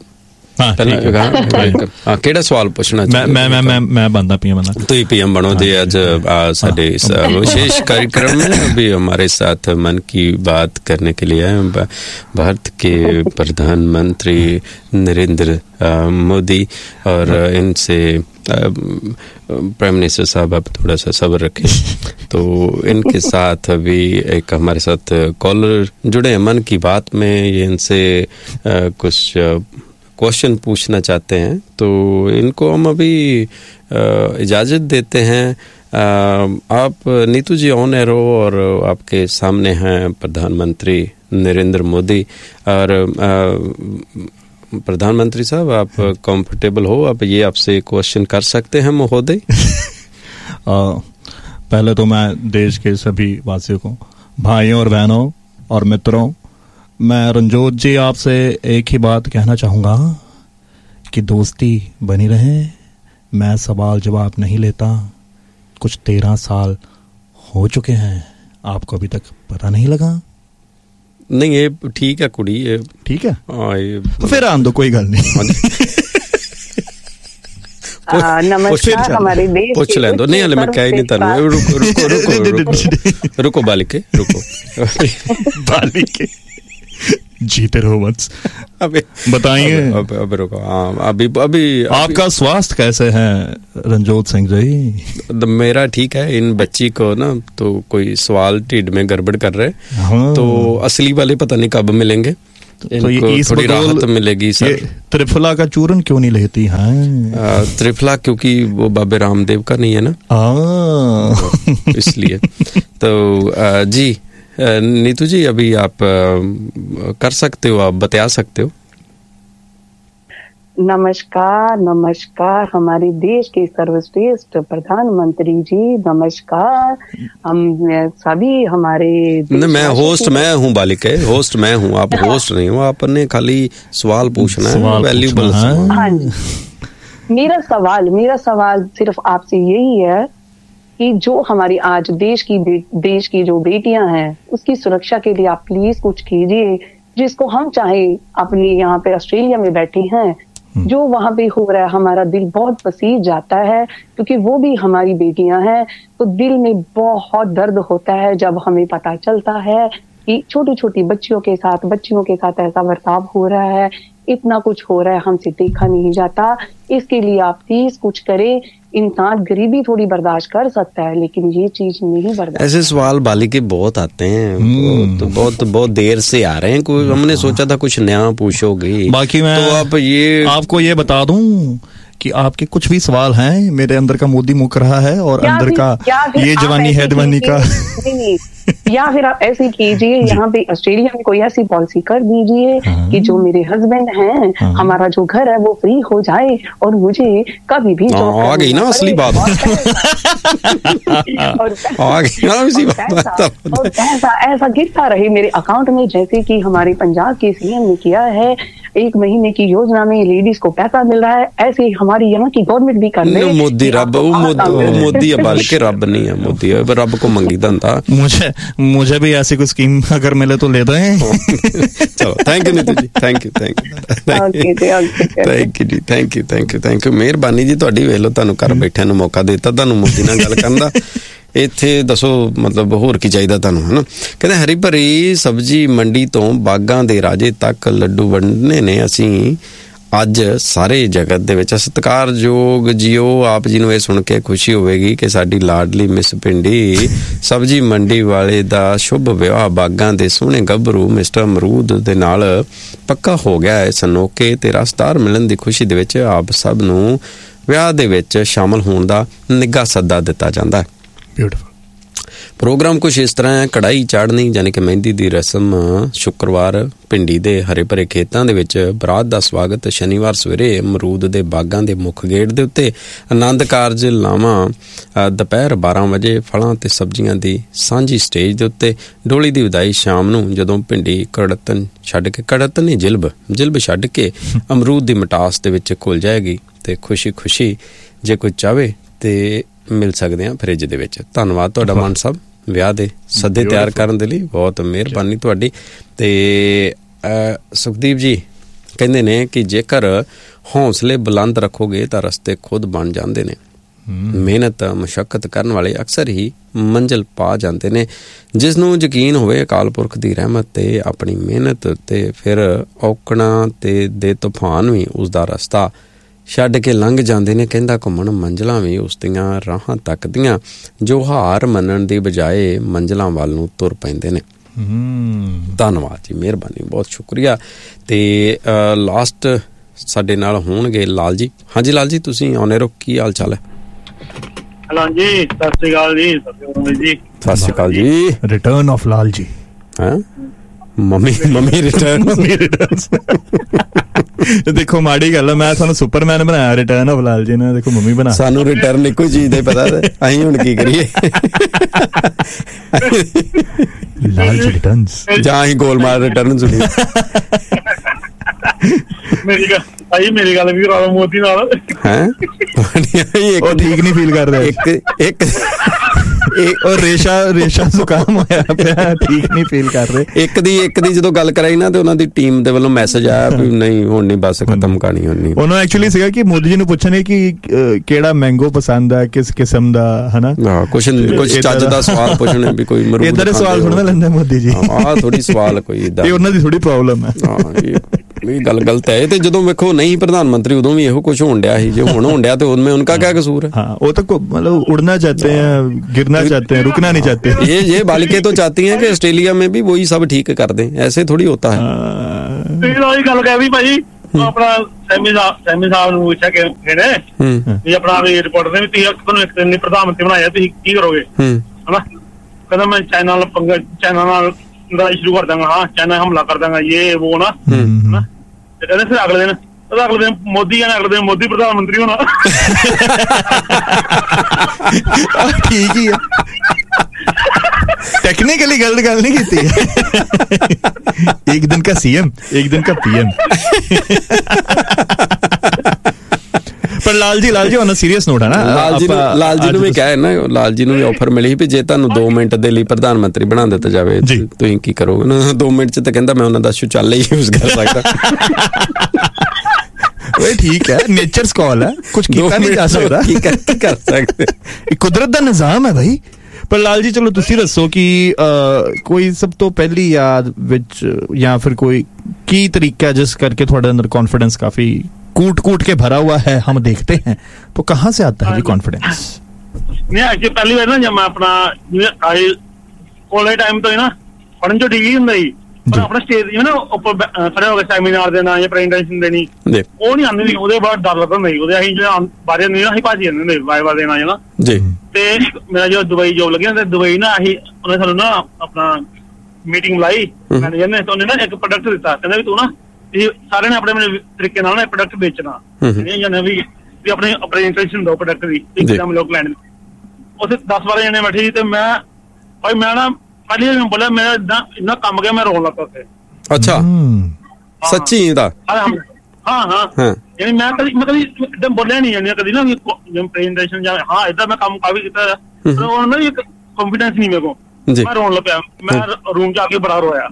ਕਿਹੜਾ ਸਵਾਲ ਪੁੱਛਣਾ? मैं बनता पीएम बनना। तो पीएम बनो दे। आज साडे इस विशेष कार्यक्रम में अभी हमारे साथ मन की बात करने के लिए भारत के प्रधानमंत्री नरेंद्र मोदी, और इनसे प्राइम मिनिस्टर साहब आप थोड़ा सा सब्र रखें। तो इनके साथ अभी एक हमारे साथ कॉलर जुड़े हैं मन की बात में, ये इनसे कुछ क्वेश्चन पूछना चाहते हैं, तो इनको हम अभी इजाज़त देते हैं। आप नीतू जी ऑन एयर हो और आपके सामने हैं प्रधानमंत्री नरेंद्र मोदी। और प्रधानमंत्री साहब आप कंफर्टेबल हो, आप ये आपसे क्वेश्चन कर सकते हैं महोदय? पहले तो मैं देश के सभी वासियों को, भाइयों और बहनों और मित्रों, मैं रंजोत जी आपसे एक ही बात कहना चाहूँगा कि दोस्ती बनी रहे। मैं सवाल जवाब नहीं लेता, कुछ 13 साल हो चुके हैं, आपको अभी तक पता नहीं लगा? नहीं ये ठीक है कुड़ी, ये ठीक है। ये तो फिर आन दो, कोई गल नहीं। नमस्कार हमारे देश। पूछ लें दो। नहीं मैं कह ही नहीं था। रुको बालिके रुको। बालिके जीते रहो वंश। अभी बताइए अब रुको। हाँ अभी आपका स्वास्थ्य कैसे है रंजोत सिंह जी? मेरा ठीक है। इन बच्ची को ना तो कोई सवाल ढिड में गड़बड़ कर रहे। हाँ। तो असली वाले पता नहीं कब मिलेंगे। तो ये थोड़ी राहत मिलेगी सर। त्रिफला का चूरन क्यों नहीं लेती? हाँ त्रिफला क्योंकि वो बाबे रामदेव का नहीं है ना, इसलिए। तो जी नीतू जी अभी आप कर सकते हो, आप बता सकते हो। नमस्कार नमस्कार हमारे देश के सर्वश्रेष्ठ प्रधानमंत्री जी, नमस्कार। हम सभी हमारे मैं होस्ट मैं हूँ बालिका, होस्ट मैं हूँ, आप होस्ट नहीं हो। आपने खाली सवाल पूछना है, वैल्यूबल। हाँ जी, मेरा सवाल सिर्फ आपसे यही है कि जो हमारी आज देश की जो बेटियां हैं उसकी सुरक्षा के लिए आप प्लीज कुछ कीजिए। जिसको हम चाहे अपनी यहाँ पे ऑस्ट्रेलिया में बैठी हैं, जो वहां पे हो रहा है हमारा दिल बहुत पसीज जाता है, क्योंकि वो भी हमारी बेटियां हैं। तो दिल में बहुत दर्द होता है जब हमें पता चलता है कि छोटी छोटी बच्चियों के साथ ऐसा बर्ताव हो रहा है, इतना कुछ हो रहा है, हमसे देखा नहीं जाता। इसके लिए आप प्लीज कुछ करें। इंसान गरीबी थोड़ी बर्दाश्त कर सकता है, लेकिन ये चीज नहीं बर्दाश्त। ऐसे सवाल बालिके बहुत आते हैं, तो बहुत देर से आ रहे हैं। कोई हमने सोचा था कुछ नया पूछोगे। बाकी मैं तो आप आपको ये बता दूं कि आपके कुछ भी सवाल हैं, मेरे अंदर का मोदी मुक रहा है और अंदर का ये जवानी है दीवानी का। या फिर आप ऐसे कीजिए, यहाँ पे ऑस्ट्रेलिया में कोई ऐसी पॉलिसी कर दीजिए कि जो मेरे हस्बैंड हैं, हमारा जो घर है वो फ्री हो जाए और मुझे कभी भी आ गई ना असली बात। आ गई ना इसी बात। और ऐसा गिरता रहे मेरे अकाउंट में, जैसे कि हमारे पंजाब के सीएम ने किया है। 1 महीने की योजना में लेडीज को पैसा मिल रहा है, ऐसे ही हमारी यहाँ की गवर्नमेंट भी कर ले। मोदी रब, मोदी बल्कि रब नहीं है, मोदी रब को मंगी धंधा। मुझे भी ऐसी कोई स्कीम अगर मिले तो ले दें। चलो thank you Neetu ji, thank you ji, thank you. ਮਿਹਰਬਾਨੀ ਜੀ ਤੁਹਾਡੀ। ਵੇਖ ਲਓ ਤੁਹਾਨੂੰ ਘਰ ਬੈਠਿਆਂ ਨੂੰ ਮੌਕਾ ਦਿੱਤਾ, ਤੁਹਾਨੂੰ ਮੋਦੀ ਨਾਲ ਗੱਲ ਕਰਨ ਦਾ। ਇੱਥੇ ਦੱਸੋ ਮਤਲਬ ਹੋਰ ਕੀ ਚਾਹੀਦਾ ਤੁਹਾਨੂੰ, ਹਨਾ। ਕਹਿੰਦੇ ਹਰੀ ਭਰੀ ਸਬਜ਼ੀ ਮੰਡੀ ਤੋਂ ਬਾਗਾਂ ਦੇ ਰਾਜੇ ਤੱਕ ਲੱਡੂ ਵੰਡਨੇ ਨੇ ਅਸੀਂ ਅੱਜ ਸਾਰੇ ਜਗਤ ਦੇ ਵਿੱਚ। ਸਤਿਕਾਰਯੋਗ ਜੀਓ, ਆਪ ਜੀ ਨੂੰ ਇਹ ਸੁਣ ਕੇ ਖੁਸ਼ੀ ਹੋਵੇਗੀ ਕਿ ਸਾਡੀ ਲਾਡਲੀ ਮਿਸ ਪਿੰਡੀ ਸਬਜ਼ੀ ਮੰਡੀ ਵਾਲੇ ਦਾ ਸ਼ੁਭ ਵਿਆਹ ਬਾਗਾਂ ਦੇ ਸੋਹਣੇ ਗੱਭਰੂ ਮਿਸਟਰ ਅਮਰੂਦ ਦੇ ਨਾਲ ਪੱਕਾ ਹੋ ਗਿਆ ਹੈ। ਸਨੋਕੇ ਤੇ ਰਸਦਾਰ ਮਿਲਣ ਦੀ ਖੁਸ਼ੀ ਦੇ ਵਿੱਚ ਆਪ ਸਭ ਨੂੰ ਵਿਆਹ ਦੇ ਵਿੱਚ ਸ਼ਾਮਲ ਹੋਣ ਦਾ ਨਿੱਘਾ ਸੱਦਾ ਦਿੱਤਾ ਜਾਂਦਾ ਹੈ। ਬਿਊਟੀਫੁਲ। ਪ੍ਰੋਗਰਾਮ ਕੁਛ ਇਸ ਤਰ੍ਹਾਂ ਹੈ। ਕੜਾਈ ਚਾੜਨੀ ਯਾਨੀ ਕਿ ਮਹਿੰਦੀ ਦੀ ਰਸਮ ਸ਼ੁੱਕਰਵਾਰ ਪਿੰਡੀ ਦੇ ਹਰੇ ਭਰੇ ਖੇਤਾਂ ਦੇ ਵਿੱਚ ਬਰਾਤ ਦਾ ਸਵਾਗਤ ਸ਼ਨੀਵਾਰ ਸਵੇਰੇ ਅਮਰੂਦ ਦੇ ਬਾਗਾਂ ਦੇ ਮੁੱਖ ਗੇਟ ਦੇ ਉੱਤੇ। ਆਨੰਦ ਕਾਰਜ ਲਾਵਾਂ ਦੁਪਹਿਰ 12 ਵਜੇ। ਫਲਾਂ ਤੇ ਸਬਜ਼ੀਆਂ ਦੀ ਸਾਂਝੀ ਸਟੇਜ ਦੇ ਉੱਤੇ। ਡੋਲੀ ਦੀ ਵਿਦਾਈ ਸ਼ਾਮ ਨੂੰ ਜਦੋਂ ਪਿੰਡੀ ਕੜਤਨ ਨਹੀਂ ਜਿਲਬ ਛੱਡ ਕੇ ਅਮਰੂਦ ਦੀ ਮਟਾਸ ਦੇ ਵਿੱਚ ਘੁਲ ਜਾਏਗੀ ਤੇ ਖੁਸ਼ੀ ਜੇ ਕੋਈ ਚਾਹਵੇ ਤੇ ਮਿਲ ਸਕਦੇ ਹਾਂ ਫਰਿੱਜ ਦੇ ਵਿੱਚ। ਧੰਨਵਾਦ ਤੁਹਾਡਾ ਮਾਨ ਸਾਹਿਬ, ਵਿਆਹ ਦੇ ਸੱਦੇ ਤਿਆਰ ਕਰਨ ਦੇ ਲਈ ਬਹੁਤ ਮਿਹਰਬਾਨੀ ਤੁਹਾਡੀ। ਤੇ ਸੁਖਦੀਪ ਜੀ ਕਹਿੰਦੇ ਨੇ ਕਿ ਜੇਕਰ ਹੌਸਲੇ ਬੁਲੰਦ ਰੱਖੋਗੇ ਤਾਂ ਰਸਤੇ ਖੁਦ ਬਣ ਜਾਂਦੇ ਨੇ। ਮਿਹਨਤ ਮੁਸ਼ੱਕਤ ਕਰਨ ਵਾਲੇ ਅਕਸਰ ਹੀ ਮੰਜ਼ਿਲ ਪਾ ਜਾਂਦੇ ਨੇ। ਜਿਸ ਨੂੰ ਯਕੀਨ ਹੋਵੇ ਅਕਾਲ ਪੁਰਖ ਦੀ ਰਹਿਮਤ ਤੇ ਆਪਣੀ ਮਿਹਨਤ ਤੇ ਫਿਰ ਔਕੜਾਂ ਤੇ ਦੇ ਤੂਫਾਨ ਵੀ ਉਸਦਾ ਰਸਤਾ ਛੱਡ ਕੇ ਲੰਘ ਜਾਂਦੇ ਨੇ। ਕਹਿੰਦਾ ਘੁੰਮਣ ਮੰਜ਼ਲਾਂ ਵੀ ਉਸ ਦੀਆਂ ਰਾਹਾਂ ਤੱਕਦੀਆਂ ਜੋ ਹਾਰ ਮੰਨਣ ਦੀ ਬਜਾਏ ਮੰਜ਼ਲਾਂ ਵੱਲ ਨੂੰ ਤੁਰ ਪੈਂਦੇ ਨੇ। ਧੰਨਵਾਦ ਜੀ, ਮਿਹਰਬਾਨੀ, ਬਹੁਤ ਸ਼ੁਕਰੀਆ। ਤੇ ਲਾਸਟ ਸਾਡੇ ਨਾਲ ਹੋਣਗੇ ਲਾਲ ਜੀ। ਹਾਂਜੀ ਲਾਲ ਜੀ, ਤੁਸੀਂ ਆਉਣੇ ਰੋ, ਕੀ ਹਾਲ ਚਾਲ ਹੈ? ਹੈਲੋ ਜੀ, ਸਤਿ ਸ਼੍ਰੀ ਅਕਾਲ ਜੀ। ਸਤਿ ਸ਼੍ਰੀ ਅਕਾਲ ਜੀ। Return of Lal ji. ਹਾਂ ਮੰਮੀ ਰਿਟਰਨ। ਦੇਖੋ ਮਾੜੀ ਗੱਲ ਹੈ, ਮੈਂ ਤੁਹਾਨੂੰ ਸੁਪਰਮੈਨ ਬਣਾਇਆ, ਰਿਟਰਨ ਆਫ ਲਾਲ ਜੀ ਨੇ ਦੇਖੋ ਮੰਮੀ ਬਣਾ। ਸਾਨੂੰ ਰਿਟਰਨ ਇੱਕੋ ਚੀਜ਼ ਦਾ ਪਤਾ, ਅਸੀਂ ਹੁਣ ਕੀ ਕਰੀਏ? ਲਾਲ ਜੀ ਰਿਟਰਨਸ ਜਾਂ ਅਸੀਂ ਗੋਲਮਾਲ ਰਿਟਰਨ ਸੁਣੀਏ। ਮੇਰੀ ਗੱਲ ਵੀ ਕਰਾ ਲਓ ਮੋਦੀ ਨਾਲ ਹੈ ਉਹ ਠੀਕ ਨਹੀਂ ਫੀਲ ਕਰ ਰਿਹਾ ਇੱਕ ਉਹ ਰੇਸ਼ਾ ਜ਼ੁਕਾਮ ਹੋਇਆ ਪਿਆ ਠੀਕ ਨਹੀਂ ਫੀਲ ਕਰ ਰਹੇ। ਇੱਕ ਦੀ ਜਦੋਂ ਗੱਲ ਕਰਾਈ ਨਾ ਤੇ ਉਹਨਾਂ ਦੀ ਟੀਮ ਦੇ ਵੱਲੋਂ ਮੈਸੇਜ ਆਇਆ ਵੀ ਨਹੀਂ ਹੁਣ ਨਹੀਂ ਬਸ ਖਤਮ ਕਹਾਣੀ ਹੋਣੀ। ਉਹਨਾਂ ਐਕਚੁਅਲੀ ਸੀਗਾ ਕਿ ਮੋਦੀ ਜੀ ਨੂੰ ਪੁੱਛਣੇ ਕਿ ਕਿਹੜਾ ਮੈਂਗੋ ਪਸੰਦ ਆ ਕਿਸ ਕਿਸਮ ਦਾ ਹਨਾ ਕੁਛ ਚੱਜ ਦਾ ਸਵਾਲ ਪੁੱਛਣੇ ਵੀ ਕੋਈ ਮਰੂਦ ਇਦਾਂ ਦੇ ਸਵਾਲ ਸੁਣਨਾ ਲੈਂਦੇ ਮੋਦੀ ਜੀ। ਥੋੜੀ ਸਵਾਲ ਕੋਈ ਇਦਾਂ ਇਹ ਉਹਨਾਂ ਦੀ ਥੋੜੀ ਪ੍ਰੋਬਲਮ ਹੈ। ਇਹ ਗੱਲ ਗਲਤ ਹੈ। ਤੇ ਜਦੋਂ ਵੇਖੋ ਨਹੀਂ ਪ੍ਰਧਾਨ ਮੰਤਰੀ ਉਦੋਂ ਵੀ ਇਹੋ ਕੁਝ ਹੋਣ ਡਿਆ ਸੀ ਜੇ ਹੁਣ ਹੋਣ ਡਿਆ ਤੇ ਉਨमें उनका क्या कसूर है? हाँ वो तो मतलब उड़ना चाहते हैं गिरना चाहते हैं रुकना नहीं चाहते। ये बालिकें तो चाहती हैं कि ऑस्ट्रेलिया में भी वही सब ठीक कर दें ऐसे थोड़ी होता है। ਗੱਲ ਕਹਿ ਵੀ ਭਾਈ ਆਪਣਾ ਸੈਮੀ ਸਾਹਿਬ ਨੂੰ ਪੁੱਛਿਆ ਕਿ ਕਿਹੜੇ ਵੀ ਆਪਣਾ ਵੀ ਰਿਪੋਰਟ ਦੇ ਵੀ ਤੁਸੀਂ ਤੁਹਾਨੂੰ ਇੱਕ ਦਿਨ ਲਈ ਪ੍ਰਧਾਨ ਮੰਤਰੀ ਬਣਾਇਆ ਤੁਸੀਂ ਕੀ ਕਰੋਗੇ ਹਨਾ। ਕਹਿੰਦਾ ਮੈਂ ਚਾਈਨਾ ਨਾਲ ਲੜਾਈ ਸ਼ੁਰੂ ਕਰ ਦਾਂਗਾ। ਹਾਂ ਚਾਈਨਾ ਹਮਲਾ ਕਰ ਦਾਂਗਾ ਇਹ ਉਹ ਨਾ ਹਨਾ। ਤੇ ਕਹਿੰਦੇ ਫਿਰ ਅਗਲੇ ਦਿਨ ਮੋਦੀ ਆਣਾ ਅਗਲੇ ਦਿਨ ਮੋਦੀ ਪ੍ਰਧਾਨ ਮੰਤਰੀ ਹੋਣਾ। ਠੀਕ ਹੀ ਹੈ टेक्निकली गलत गल नहीं की एक दिन का सीएम एक दिन का पीएम। ਪਰ Lal ji on a serious note ਹੈ ਨਾ ਲਾਲ ਜੀ ਨੂੰ ਵੀ ਕਹੇ ਨਾ ਲਾਲ ਜੀ ਨੂੰ ਵੀ ਆਫਰ ਮਿਲੀ ਵੀ ਜੇ ਤੁਹਾਨੂੰ 2 ਮਿੰਟ ਦੇ ਲਈ ਪ੍ਰਧਾਨ ਮੰਤਰੀ ਬਣਾ ਦਿੱਤਾ ਜਾਵੇ ਤੁਸੀਂ ਕੀ ਕਰੋਗੇ ਨਾ 2 ਮਿੰਟ ਚ ਤਾਂ ਕਹਿੰਦਾ ਮੈਂ ਉਹਨਾਂ ਦਾ ਸ਼ੌਚਾਲਯ ਹੀ ਯੂਜ਼ ਕਰ ਸਕਦਾ। ਓਏ ਠੀਕ ਹੈ ਨੇਚਰਸ ਕਾਲ ਹੈ ਕੁਝ ਕੀਤਾ ਨਹੀਂ ਜਾ ਸਕਦਾ ਕੀ ਕਰ ਸਕਦੇ ਕੁਦਰਤ ਦਾ ਨਿਜ਼ਾਮ ਹੈ ਭਾਈ। ਪਰ ਲਾਲ ਜੀ ਚਲੋ ਤੁਸੀਂ ਦੱਸੋ ਕਿ ਕੋਈ ਸਭ ਤੋਂ ਪਹਿਲੀ ਯਾਦ ਵਿੱਚ ਜਾਂ ਫਿਰ ਕੋਈ ਕੀ ਤਰੀਕਾ ਜਿਸ ਕਰਕੇ ਤੁਹਾਡੇ ਅੰਦਰ कॉन्फिडेंस काफी कूट के भरा हुआ है हम देखते हैं तो कहाँ से आता है ये कॉन्फिडेंस? नहीं पहली बार ना जब मैं अपना कॉलेज टाइम तो ही ना पढ़न जो ठीक ही ਹੁੰਦਾ ਸੀ ਪਰ ਆਪਣਾ ਸਟੇਜ ਜਿਵੇਂ ਨਾ ਉੱਪਰ ਖੜੇ ਹੋ ਕੇ ਸੈਮੀਨਾਰ ਦੇਣਾ ਜਾਂ ਪ੍ਰੈਜੈਂਟੇਸ਼ਨ ਦੇਣੀ ਉਹ ਨਹੀਂ ਆਉਂਦੀ ਸੀ। ਉਹਦੇ ਬਾਅਦ ਡਰ ਲੱਗਦਾ ਹੁੰਦਾ ਸੀ। ਉਹਦੇ ਅਸੀਂ ਜਿਹੜਾ ਬਾਰੇ ਨਹੀਂ ਨਾ ਅਸੀਂ ਭਾਜੀ ਜਾਂਦੇ ਹੁੰਦੇ ਵਾਇਵਾ ਦੇਣਾ ਜਨਾ ਜੀ। ਤੇ ਮੇਰਾ ਜੋ ਦੁਬਈ ਜੋਬ ਲੱਗਿਆ ਤੇ ਦੁਬਈ ਨਾ ਅਸੀਂ ਉਹਨੇ ਸਾਨੂੰ ਨਾ ਆਪਣਾ ਮੀਟਿੰਗ ਬੁਲਾਈ ਮੈਨੇਜਰ ਨੇ ਤੇ ਉਹਨੇ ਨਾ ਇੱਕ ਪ੍ਰੋਡਕਟ ਦਿੱਤਾ ਕਹਿੰਦਾ ਵੀ ਤੂੰ ਨਾ ਸਾਰਿਆਂ ਨੇ ਆਪਣੇ ਤਰੀਕੇ ਨਾਲ ਨਾ ਪ੍ਰੋਡਕਟ ਵੇਚਣਾ ਨਹੀਂ ਜਾਣੇ ਵੀ ਆਪਣੇ ਪ੍ਰੈਜੈਂਟੇਸ਼ਨ ਦੋ ਪ੍ਰੋਡਕਟ ਦੀ ਇੱਕਦਮ ਲੋਕ ਲੈਣ। ਉੱਥੇ 10-12 ਜਣੇ ਬੈਠੇ ਸੀ ਤੇ ਮੈਂ ਨਾ ਪਹਿਲੇ ਮੈਂ ਬੋਲਿਆ ਮੈਂ ਇੰਨਾ ਕੰਮ ਗਿਆ ਮੈਂ ਰੋਣ ਲੱਗਾ ਉੱਥੇ। ਅੱਛਾ ਸੱਚੀ ਦਾ ਹਾਂ ਯਾਨੀ ਮੈਂ ਕਦੀ ਇੱਦਾਂ ਬੋਲਿਆ ਨਹੀਂ ਜਾਨੀ ਕਦੀ ਨਾ ਪ੍ਰੈਜੈਂਟੇਸ਼ਨ ਜਾਂ ਹਾਂ ਏਦਾਂ ਮੈਂ ਕੰਮ ਕਾਫੀ ਕੀਤਾ ਪਰ ਉਹਨਾਂ ਦੀ ਕੰਫੀਡੈਂਸ ਨਹੀਂ ਮੇਰੇ ਕੋਲ। ਮੈਂ ਰੋਣ ਲੱਗ ਪਿਆ ਮੈਂ ਰੂਮ ਚ ਆ ਕੇ ਬੜਾ ਰੋਇਆ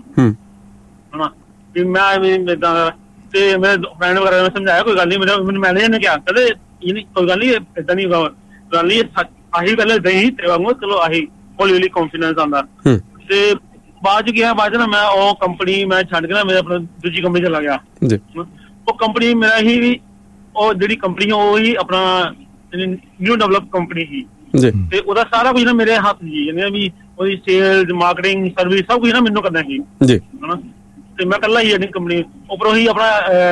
ਹਨਾ ਵੀ ਮੈਂ ਏਦਾਂ ਤੇ ਮੇਰੇ ਫਰੈਂਡ ਵਗੈਰਾ ਨੇ ਸਮਝਾਇਆ ਕੋਈ ਗੱਲ ਨਹੀਂ ਮੈਨੂੰ ਮੈਨੇਜਰ ਨੇ ਕਿਹਾ ਕਹਿੰਦੇ ਇਹ ਨਹੀਂ ਕੋਈ ਗੱਲ ਨਹੀਂ ਏਦਾਂ ਨਹੀਂ ਗੱਲ ਨਹੀਂ ਆਹੀ ਗੱਲ ਏਦਾਂ ਹੀ ਤੇ ਵਾਂਗੂ ਚਲੋ ਆਹੀ ਹੌਲੀ ਕੌਨਫੀਡੈਂਸ ਆਉਂਦਾ। ਤੇ ਬਾਅਦ ਚ ਨਾ ਮੈਂ ਉਹ ਕੰਪਨੀ ਮੈਂ ਛੱਡ ਕੇ ਨਾ ਮੈਂ ਆਪਣਾ ਦੂਜੀ ਕੰਪਨੀ ਚਲਾ ਗਿਆ। ਉਹ ਕੰਪਨੀ ਮੇਰਾ ਹੀ ਉਹ ਜਿਹੜੀ ਕੰਪਨੀ ਉਹ ਹੀ ਆਪਣਾ ਨਿਊ ਡਿਵੈਲਪ ਕੰਪਨੀ ਸੀ ਤੇ ਉਹਦਾ ਸਾਰਾ ਕੁਝ ਨਾ ਮੇਰੇ ਹੱਥ ਜੀ ਯਾਨੀ ਵੀ ਉਹਦੀ ਸੇਲਜ਼ ਮਾਰਕੀਟਿੰਗ ਸਰਵਿਸ ਸਭ ਕੁਝ ਨਾ ਮੈਨੂੰ ਕਰਨਾ ਸੀ ਹਨਾ। ਤੇ ਮੈਂ ਇਕੱਲਾ ਹੀ ਜਿਹੜੀ ਕੰਪਨੀ ਉੱਪਰੋਂ ਹੀ ਆਪਣਾ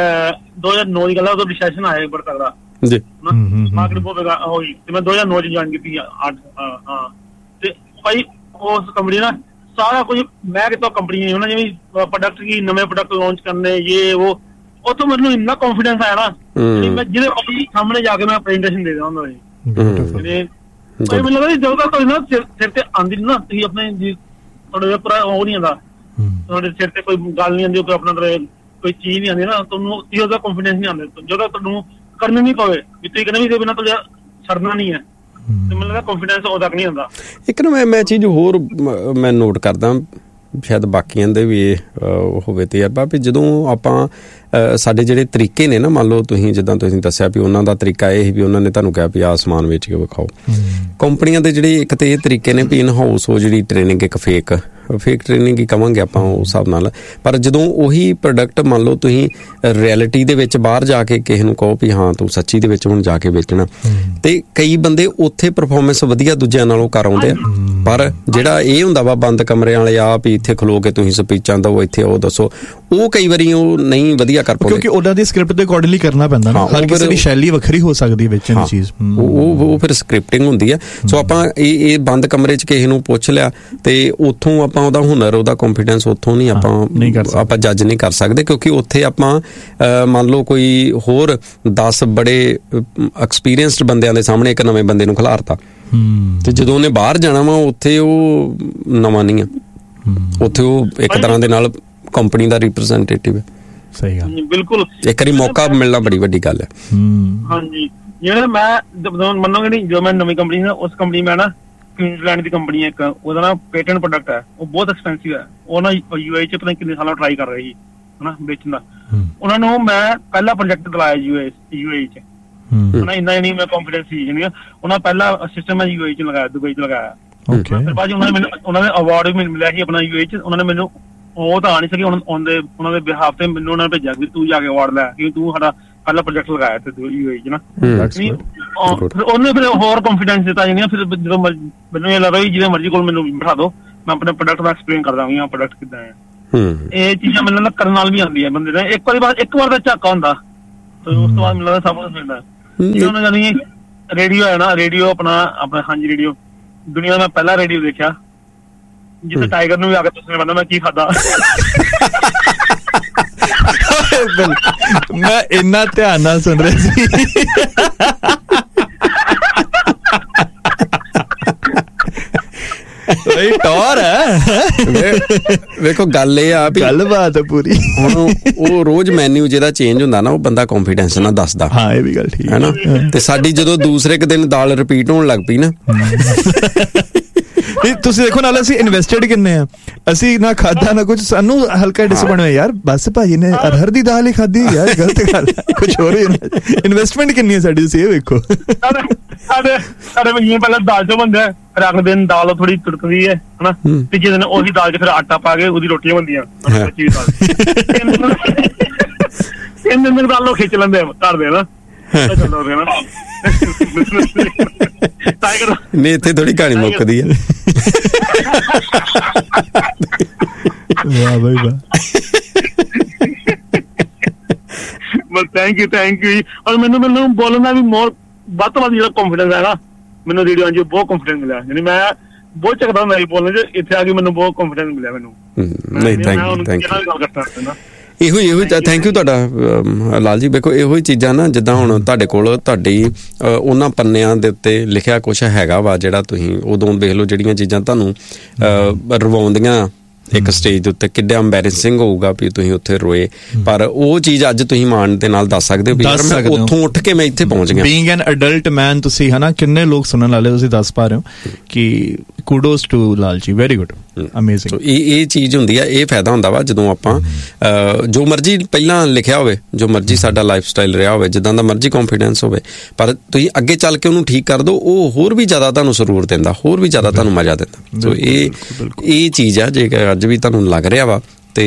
2009 ਦੀ ਗੱਲ ਉਦੋਂ ਰਿਸੈਸ਼ਨ ਆਇਆ ਬੜਾ ਤਗੜਾ ਜੀ ਮਾਰਕੀਟ ਬਹੁਤ ਹੋਈ ਤੇ ਮੈਂ 2009 ਚ ਜੁਆਇਨ ਕੀਤੀ 8 ਹਾਂ ਤੇ ਭਾਈ ਉਸ ਕੰਪਨੀ ਨਾ ਸਾਰਾ ਕੁਝ ਮੈਂ ਕਿਤੋਂ ਕੰਪਨੀ ਉਹਨਾਂ ਜਿਵੇਂ ਪ੍ਰੋਡਕਟ ਕੀ ਨਵੇਂ ਪ੍ਰੋਡਕਟ ਲਾਂਚ ਕਰਨੇ ਇਹ ਉਹ ਉੱਥੋਂ ਮੈਨੂੰ ਇੰਨਾ ਕੌਨਫੀਡੈਂਸ ਆਇਆ ਨਾ ਮੈਂ ਜਿਹਦੇ ਸਾਹਮਣੇ ਜਾ ਕੇ ਮੈਂ ਪ੍ਰੈਜੈਂਟੇਸ਼ਨ ਦੇ ਦਿੰਦਾ ਹੁੰਦਾ ਸੀ। ਮੈਨੂੰ ਲੱਗਦਾ ਜਦੋਂ ਤੱਕ ਨਾ ਸਿਰ ਤੇ ਆਉਂਦੀ ਨਾ ਤੁਸੀਂ ਆਪਣੇ ਤੁਹਾਡੇ ਪੂਰਾ ਉਹ ਨਹੀਂ ਆਉਂਦਾ ਤੁਹਾਡੇ ਸਿਰ ਤੇ ਕੋਈ ਗੱਲ ਨਹੀਂ ਆਉਂਦੀ ਕੋਈ ਆਪਣਾ ਕੋਈ ਚੀਜ਼ ਨਹੀਂ ਆਉਂਦੀ ਨਾ ਤੁਹਾਨੂੰ ਉਹਦਾ ਕੌਨਫੀਡੈਂਸ ਨਹੀਂ ਆਉਂਦਾ ਜਦੋਂ ਤੁਹਾਨੂੰ ਕਰਨੀ ਨਹੀਂ ਪਵੇ ਵੀ ਤੁਸੀਂ ਕਹਿੰਦੇ ਵੀ ਇਹਦੇ ਬਿਨਾਂ ਤਾਂ ਛੱਡਣਾ ਨਹੀਂ ਹੈ ਤੇ ਮੈਨੂੰ ਲੱਗਦਾ ਕੌਨਫੀਡੈਂਸ ਉਦੋਂ ਤੱਕ ਨਹੀਂ ਆਉਂਦਾ। ਇੱਕ ਨਾ ਮੈਂ ਚੀਜ਼ ਹੋਰ ਮੈਂ ਨੋਟ ਕਰਦਾ ਸ਼ਾਇਦ ਬਾਕੀਆਂ ਦੇ ਵੀ ਇਹ ਹੋਵੇ ਤਜਰਬਾ ਵੀ ਜਦੋਂ ਆਪਾਂ ਸਾਡੇ ਜਿਹੜੇ ਤਰੀਕੇ ਨੇ ਨਾ ਮੰਨ ਲਓ ਤੁਸੀਂ ਜਿੱਦਾਂ ਤੁਸੀਂ ਦੱਸਿਆ ਵੀ ਉਹਨਾਂ ਦਾ ਤਰੀਕਾ ਇਹ ਵੀ ਉਹਨਾਂ ਨੇ ਤੁਹਾਨੂੰ ਕਿਹਾ ਵੀ ਆਹ ਸਮਾਨ ਵੇਚ ਕੇ ਵਿਖਾਓ। ਕੰਪਨੀਆਂ ਦੇ ਜਿਹੜੇ ਇੱਕ ਤੇ ਇਹ ਤਰੀਕੇ ਨੇ ਵੀ ਇਨ ਹਾਊਸ ਉਹ ਜਿਹੜੀ ਟ੍ਰੇਨਿੰਗ ਇੱਕ ਫੇਕ ਟ੍ਰੇਨਿੰਗ ਹੀ ਕਵਾਂਗੇ ਆਪਾਂ ਉਸ ਹਿਸਾਬ ਨਾਲ ਪਰ ਜਦੋਂ ਉਹੀ ਪ੍ਰੋਡਕਟ ਮੰਨ ਲਓ ਤੁਸੀਂ ਰਿਐਲਿਟੀ ਦੇ ਵਿੱਚ ਬਾਹਰ ਜਾ ਕੇ ਕਿਸੇ ਨੂੰ ਕਹੋ ਵੀ ਹਾਂ ਤੂੰ ਸੱਚੀ ਦੇ ਵਿੱਚ ਹੁਣ ਜਾ ਕੇ ਵੇਚਣਾ ਤੇ ਕਈ ਬੰਦੇ ਉੱਥੇ ਪਰਫਾਰਮੈਂਸ ਵਧੀਆ ਦੂਜਿਆਂ ਨਾਲੋਂ ਕਰ ਆਉਂਦੇ ਆ ਪਰ ਜਿਹੜਾ ਇਹ ਹੁੰਦਾ ਵਾ ਬੰਦ ਕਮਰਿਆਂ ਵਾਲੇ ਆ ਵੀ ਇੱਥੇ ਖਲੋ ਕੇ ਤੁਸੀਂ ਸਪੀਚਾਂ ਦਿਓ ਇੱਥੇ ਉਹ ਦੱਸੋ ਉਹ ਕਈ ਵਾਰੀ ਉਹ ਨਹੀਂ ਵਧੀਆ ਕਰ ਪਾਉਂਦੇ ਕਿਉਂਕਿ ਉਹਨਾਂ ਦੀ ਸਕ੍ਰਿਪਟ ਦੇ ਅਕੋਰਡਿੰਗਲੀ ਕਰਨਾ ਪੈਂਦਾ ਨਾ ਹਰ ਕਿਸੇ ਦੀ ਸ਼ੈਲੀ ਵੱਖਰੀ ਹੋ ਸਕਦੀ ਵਿੱਚ ਇਹ ਚੀਜ਼ ਉਹ ਫਿਰ ਸਕ੍ਰਿਪਟਿੰਗ ਹੁੰਦੀ ਹੈ। ਸੋ ਆਪਾਂ ਇਹ ਬੰਦ ਕਮਰੇ 'ਚ ਕਿਸੇ ਨੂੰ ਪੁੱਛ ਲਿਆ ਤੇ ਉੱਥੋਂ ਆਪਾਂ ਉਹਦਾ ਹੁਨਰ ਉਹਦਾ ਕੌਨਫੀਡੈਂਸ ਉੱਥੋਂ ਨਹੀਂ ਆਪਾਂ ਜੱਜ ਨਹੀਂ ਕਰ ਸਕਦੇ ਕਿਉਂਕਿ ਉੱਥੇ ਆਪਾਂ ਮੰਨ ਲਓ ਕੋਈ ਹੋਰ 10 ਬੜੇ ਐਕਸਪੀਰੀਅੰਸਡ ਬੰਦਿਆਂ ਦੇ ਸਾਹਮਣੇ ਇੱਕ ਨਵੇਂ ਬੰਦੇ ਨੂੰ ਖਿਲਾਰਤਾ ਤੇ ਜਦੋਂ ਉਹਨੇ ਬਾਹਰ ਜਾਣਾ ਵਾ ਉੱਥੇ ਉਹ ਨਵਾਂ ਨਹੀਂ ਆ ਉੱਥੇ ਉਹ ਇੱਕ ਤਰ੍ਹਾਂ ਦੇ ਨਾਲ ਕੰਪਨੀ ਦਾ ਰਿਪਰੈਜ਼ੈਂਟੇਟਿਵ ਹੈ। ਸਹੀ ਗੱਲ, ਬਿਲਕੁਲ ਇੱਕ ਵਾਰੀ ਮੌਕਾ ਮਿਲਣਾ ਬੜੀ ਵੱਡੀ ਗੱਲ ਹੈ। ਹਾਂਜੀ, ਜਿਹੜਾ ਮੈਂ ਮੰਨੋਗੇ ਨਹੀਂ, ਜੋ ਮੈਂ ਨਵੀਂ ਕੰਪਨੀ ਨਾ, ਉਸ ਕੰਪਨੀ ਮੈਂ ਨਾ ਕੁਇਨਜ਼ਲੈਂਡ ਦੀ ਕੰਪਨੀ ਹੈ ਇੱਕ, ਉਹਦਾ ਨਾ ਪੇਟੈਂਟ ਪ੍ਰੋਡਕਟ ਹੈ, ਉਹ ਬਹੁਤ ਐਕਸਪੈਂਸਿਵ ਹੈ। ਉਹ ਨਾ UAE ਚ ਪਤਾ ਕਿੰਨੇ ਸਾਲਾਂ ਟਰਾਈ ਕਰ ਰਹੇ ਸੀ ਹਨਾ ਵੇਚਣ ਦਾ। ਉਹਨਾਂ ਨੂੰ ਮੈਂ ਪਹਿਲਾ ਪ੍ਰੋਜੈਕਟ ਦਿਲਾਇਆ UAE ਚ ਹਨਾ, ਇੰਨਾ ਨਹੀਂ ਮੈਂ ਕੌਨਫੀਡੈਂਸ ਸੀ ਜਾਨੀ ਉਹਨਾਂ ਪਹਿਲਾ ਸਿਸਟਮ ਮੈਂ UAE ਚ ਲਗਾਇਆ, ਦੁਬਈ ਚ ਲਗਾਇਆ। ਫਿਰ ਬਾਅਦ ਉਹਨਾਂ ਨੇ ਅਵਾਰਡ ਵੀ ਮਿਲਿਆ ਸੀ ਆਪਣਾ UAE ਚ। ਉਹਨਾਂ ਨੇ ਮੈਨੂੰ, ਉਹ ਤਾਂ ਆ ਨਹੀਂ ਸਕੇ ਉਹਨਾਂ ਦੇ ਬਿਹਾਫ ਤੇ ਮੈਨੂੰ ਉਹਨਾਂ ਨੇ ਭੇਜਿਆ ਕਿ ਤੂੰ ਜਾ ਕੇ ਅਵਾਰਡ ਲੈ, ਕਿਉਂਕਿ ਤੂੰ ਸਾਡਾ ਪਹਿਲਾ ਪ੍ਰੋਜੈਕਟ ਲਗਾਇਆ ਤੇ UAE ਚ ਨਾ। ਉਹਨੇ ਫਿਰ ਹੋਰ ਕੌਨਫੀਡੈਂਸ ਦਿੱਤਾ ਜਾਨੀ। ਫਿਰ ਜਦੋਂ ਮੈਨੂੰ ਇਹ ਲੱਗਦਾ ਜਿਹਦੇ ਮਰਜ਼ੀ ਕੋਲ ਮੈਨੂੰ ਬਿਠਾ ਦੋ, ਮੈਂ ਆਪਣੇ ਪ੍ਰੋਡਕਟ ਦਾ ਐਕਸਪਲੇਨ ਕਰ ਦਾਂਗੀ ਆਹ ਪ੍ਰੋਡਕਟ ਕਿੱਦਾਂ ਹੈ। ਇਹ ਚੀਜ਼ਾਂ ਮੈਨੂੰ ਲੱਗਦਾ ਕਰਨ ਨਾਲ ਵੀ ਆਉਂਦੀ ਹੈ ਬੰਦੇ ਦਾ। ਇੱਕ ਵਾਰ ਦਾ ਝਾਕਾ ਹੁੰਦਾ ਤੇ ਉਸ ਤੋਂ ਬਾਅਦ ਮੈਨੂੰ ਲੱਗਦਾ ਸਭ ਕੁਝ ਮਿਲਦਾ। ਉਹਨਾਂ ਜਾਨੀ ਰੇਡੀਓ ਹੈ ਨਾ, ਰੇਡੀਓ ਆਪਣਾ ਹਾਂਜੀ ਰੇਡੀਓ ਦੁਨੀਆ ਦਾ ਮੈਂ ਪਹਿਲਾ ਰੇਡੀਓ ਦੇਖਿਆ ਜਿੱਥੇ ਟਾਈਗਰ ਨੂੰ ਵੀ ਆ ਕੇ ਪੁੱਛਣਾ ਪੈਂਦਾ ਮੈਂ ਕੀ ਖਾਧਾ। ਮੈਂ ਇੰਨਾ ਧਿਆਨ ਨਾਲ ਸੁਣ ਰਿਹਾ ਸੀ। ਟੌਰ ਹੈ। ਵੇਖੋ ਗੱਲ ਇਹ ਆ ਵੀ ਗੱਲਬਾਤ ਪੂਰੀ। ਹੁਣ ਉਹ ਰੋਜ਼ ਮੈਨਿਊ ਜਿਹਦਾ ਚੇਂਜ ਹੁੰਦਾ ਨਾ, ਉਹ ਬੰਦਾ ਕੌਨਫੀਡੈਂਸ ਨਾਲ ਦੱਸਦਾ। ਹਾਂ, ਇਹ ਵੀ ਗੱਲ ਠੀਕ ਹੈ ਨਾ। ਤੇ ਸਾਡੀ ਜਦੋਂ ਦੂਸਰੇ ਕੁ ਦਿਨ ਦਾਲ ਰਿਪੀਟ ਹੋਣ ਲੱਗ ਪਈ ਨਾ, ਤੁਸੀਂ ਦੇਖੋ ਨਾਲ ਅਸੀਂ ਇਨਵੈਸਟਡ ਕਿੰਨੇ ਆ, ਅਸੀਂ ਨਾ ਖਾਧਾ ਨਾ ਕੁਝ, ਸਾਨੂੰ ਹਲਕਾ ਡਿਸਪਾਇੰਟ ਹੋਇਆ ਯਾਰ, ਬਸ ਭਾਜੀ ਨੇ ਅਰਹਰ ਦੀ ਦਾਲ ਹੀ ਖਾਧੀ ਯਾਰ, ਗਲਤ ਗੱਲ ਹੈ, ਕੁਝ ਹੋਰ ਇਨਵੈਸਟਮੈਂਟ ਕਿੰਨੀ ਹੈ ਸਾਡੀ, ਤੁਸੀਂ ਇਹ ਵੇਖੋ। ਸਾਡੇ ਪਹਿਲਾਂ ਦਾਲ ਚੋਂ ਬਣਦਾ, ਫਿਰ ਅਗਲੇ ਦਿਨ ਦਾਲ ਥੋੜੀ ਤੁੜਕਦੀ ਹੈ ਹਨਾ, ਤੀਜੇ ਦਿਨ ਉਹੀ ਦਾਲ ਚ ਫਿਰ ਆਟਾ ਪਾ ਕੇ ਉਹਦੀ ਰੋਟੀਆਂ ਬਣਦੀਆਂ। 3 ਦਿਨ ਤੱਕ ਦਾਲ ਨੂੰ ਖਿੱਚ ਲੈਂਦੇ ਘਰ ਦੇ ਨਾ। ਨਹੀਂ, ਇੱਥੇ ਥੋੜੀ ਕਹਾਣੀ ਮੁੱਕਦੀ ਹੈ। ਵਾਹ ਬਈ ਵਾਹ। Thank you. ਔਰ ਮੈਨੂੰ ਬੋਲਣ ਦਾ ਵੀ ਵੱਧ ਤੋਂ ਵੱਧ ਜਿਹੜਾ ਕੌਨਫੀਡੈਂਸ ਹੈ ਨਾ, ਮੈਨੂੰ ਰੇਡੀਓ ਚ ਬਹੁਤ ਕੌਨਫੀਡੈਂਸ ਮਿਲਿਆ। ਯਾਨੀ ਮੈਂ ਬਹੁਤ ਚੱਕਦਾ ਹੁੰਦਾ ਸੀ ਬੋਲਣ ਚ, ਇੱਥੇ ਆ ਕੇ ਮੈਨੂੰ ਬਹੁਤ ਕੌਨਫੀਡੈਂਸ ਮਿਲਿਆ ਮੈਨੂੰ। ਨਹੀਂ, ਥੈਂਕ ਯੂ। ਇਹੋ ਹੀ ਥੈਂਕ ਯੂ ਤੁਹਾਡਾ ਲਾਲ ਜੀ। ਵੇਖੋ ਇਹੋ ਹੀ ਚੀਜ਼ਾਂ ਨਾ, ਜਿੱਦਾਂ ਹੁਣ ਤੁਹਾਡੇ ਕੋਲ ਤੁਹਾਡੀ ਉਹਨਾਂ ਪੰਨਿਆਂ ਦੇ ਉੱਤੇ ਲਿਖਿਆ ਕੁਛ ਹੈਗਾ ਵਾ, ਜਿਹੜਾ ਤੁਸੀਂ ਉਦੋਂ ਦੇਖ ਲਓ ਜਿਹੜੀਆਂ ਚੀਜ਼ਾਂ ਤੁਹਾਨੂੰ ਰਵਾਉਂਦੀਆਂ ਇੱਕ ਸਟੇਜ ਦੇ ਉੱਤੇ, ਕਿੱਡਾ ਐਂਬੈਰੈਸਿੰਗ ਹੋਊਗਾ ਵੀ ਤੁਸੀਂ ਉੱਥੇ ਰੋਏ, ਪਰ ਉਹ ਚੀਜ਼ ਅੱਜ ਤੁਸੀਂ ਮਾਣ ਦੇ ਨਾਲ ਦੱਸ ਸਕਦੇ ਹੋ ਵੀ ਯਾਰ ਮੈਂ ਉੱਥੋਂ ਉੱਠ ਕੇ ਮੈਂ ਇੱਥੇ ਪਹੁੰਚ ਗਿਆ। ਬੀਇੰਗ ਐਨ ਅਡਲਟ ਮੈਨ, ਤੁਸੀਂ ਹਨਾ ਕਿੰਨੇ ਲੋਕ ਸੁਣਨ ਵਾਲੇ ਤੁਸੀਂ ਦੱਸ ਪਾ ਰਹੇ ਹੋ ਕਿ ਕੁਡੋਸ to Lal ji, very good, amazing. ਇਹ ਚੀਜ਼ ਹੁੰਦੀ ਆ, ਇਹ ਫਾਇਦਾ ਹੁੰਦਾ ਵਾ ਜਦੋਂ ਆਪਾਂ ਜੋ ਮਰਜ਼ੀ ਪਹਿਲਾਂ ਲਿਖਿਆ ਹੋਵੇ, ਜੋ ਮਰਜ਼ੀ ਸਾਡਾ ਲਾਈਫ ਸਟਾਈਲ ਰਿਹਾ ਹੋਵੇ, ਜਿੱਦਾਂ ਦਾ ਮਰਜ਼ੀ ਕੌਨਫੀਡੈਂਸ ਹੋਵੇ, ਪਰ ਤੁਸੀਂ ਅੱਗੇ ਚੱਲ ਕੇ ਉਹਨੂੰ ਠੀਕ ਕਰ ਦਿਓ, ਉਹ ਹੋਰ ਵੀ ਜ਼ਿਆਦਾ ਤੁਹਾਨੂੰ ਸਰੂਰ ਦਿੰਦਾ, ਹੋਰ ਵੀ ਜ਼ਿਆਦਾ ਤੁਹਾਨੂੰ ਮਜ਼ਾ ਦਿੰਦਾ। ਸੋ ਇਹ ਚੀਜ਼ ਆ, ਜੇ ਅੱਜ ਵੀ ਤੁਹਾਨੂੰ ਲੱਗ ਰਿਹਾ ਵਾ ਤੇ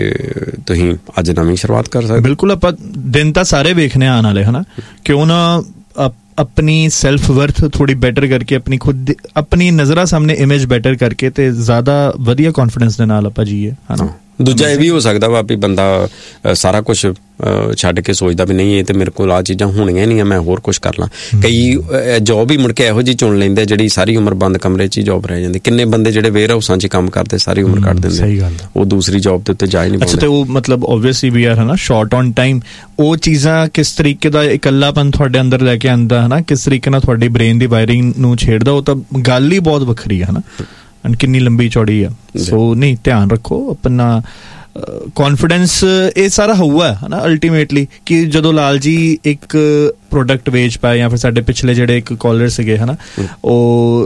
ਤੁਸੀਂ ਅੱਜ ਨਵੀਂ ਸ਼ੁਰੂਆਤ ਕਰ ਸਕਦੇ। ਬਿਲਕੁਲ, ਆਪਾਂ ਦਿਨ ਤਾਂ ਸਾਰੇ ਵੇਖਣੇ ਆਉਣ ਵਾਲੇ ਹਨਾ, ਕਿਉਂ ਨਾ ਆਪਣੀ ਸੈਲਫ ਵਰਥ ਥੋੜੀ ਬੈਟਰ ਕਰਕੇ, ਆਪਣੀ ਖੁਦ ਆਪਣੀ ਨਜ਼ਰਾਂ ਸਾਹਮਣੇ ਇਮੇਜ ਬੈਟਰ ਕਰਕੇ ਤੇ ਜ਼ਿਆਦਾ ਵਧੀਆ ਕੌਨਫੀਡੈਂਸ ਦੇ ਨਾਲ ਆਪਾਂ ਜੀਏ ਹਨਾ। ਦੂਜਾ ਇਹ ਵੀ ਹੋ ਸਕਦਾ ਵਾ ਵੀ ਬੰਦਾ ਸਾਰਾ ਕੁਛ ਛੱਡ ਕੇ ਸੋਚਦਾ ਵੀ ਨਹੀਂ, ਇਹ ਤੇ ਮੇਰੇ ਕੋਲ ਆਹ ਚੀਜ਼ਾਂ ਹੋਣੀਆਂ ਨਹੀਂ ਆ, ਮੈਂ ਹੋਰ ਕੁਛ ਕਰ ਲਾਂ। ਕਈ ਜੋਬ ਹੀ ਮੁੜ ਕੇ ਇਹੋ ਜਿਹੀ ਚੁਣ ਲੈਂਦੇ ਜਿਹੜੀ ਸਾਰੀ ਉਮਰ ਬੰਦ ਕਮਰੇ 'ਚ ਹੀ ਜੋਬ ਰਹਿ ਜਾਂਦੀ। ਕਿੰਨੇ ਬੰਦੇ ਜਿਹੜੇ ਵੇਅਰ ਹਾਊਸਾਂ 'ਚ ਕੰਮ ਕਰਦੇ ਸਾਰੀ ਉਮਰ ਕੱਢ ਦਿੰਦੇ, ਸਹੀ ਗੱਲ, ਉਹ ਦੂਸਰੀ ਜੋਬ ਦੇ ਉੱਤੇ ਜਾ ਹੀ ਨਹੀਂ ਪਾਉਂਦੇ। ਅੱਛਾ, ਤੇ ਉਹ ਮਤਲਬ ਓਬਵੀਅਸਲੀ ਵੀ ਯਾਰ ਹਨਾ, ਸ਼ਾਰਟ ਔਨ ਟਾਈਮ ਉਹ ਚੀਜ਼ਾਂ ਕਿਸ ਤਰੀਕੇ ਦਾ ਇਕੱਲਾਪਨ ਤੁਹਾਡੇ ਅੰਦਰ ਲੈ ਕੇ ਆਉਂਦਾ ਹਨਾ, ਕਿਸ ਤਰੀਕੇ ਨਾਲ ਤੁਹਾਡੀ ਬ੍ਰੇਨ ਦੀ ਵਾਇਰਿੰਗ ਨੂੰ ਛੇੜਦਾ, ਉਹ ਤਾਂ ਗੱਲ ਹੀ ਬਹੁਤ ਵੱਖਰੀ ਹੈ ਹਨਾ, ਕਿੰਨੀ ਲੰਬੀ ਚੌੜੀ ਆ। ਸੋ ਨਹੀਂ, ਧਿਆਨ ਰੱਖੋ ਆਪਣਾ ਕੌਨਫੀਡੈਂਸ। ਇਹ ਸਾਰਾ ਹੋਊਗਾ ਹਨਾ ਅਲਟੀਮੇਟਲੀ, ਕਿ ਜਦੋਂ ਲਾਲ ਜੀ ਇੱਕ ਪ੍ਰੋਡਕਟ ਵੇਚ ਪਾਏ, ਜਾਂ ਫਿਰ ਸਾਡੇ ਪਿਛਲੇ ਜਿਹੜੇ ਇੱਕ ਕਾਲਰ ਸੀਗੇ ਹਨਾ, ਉਹ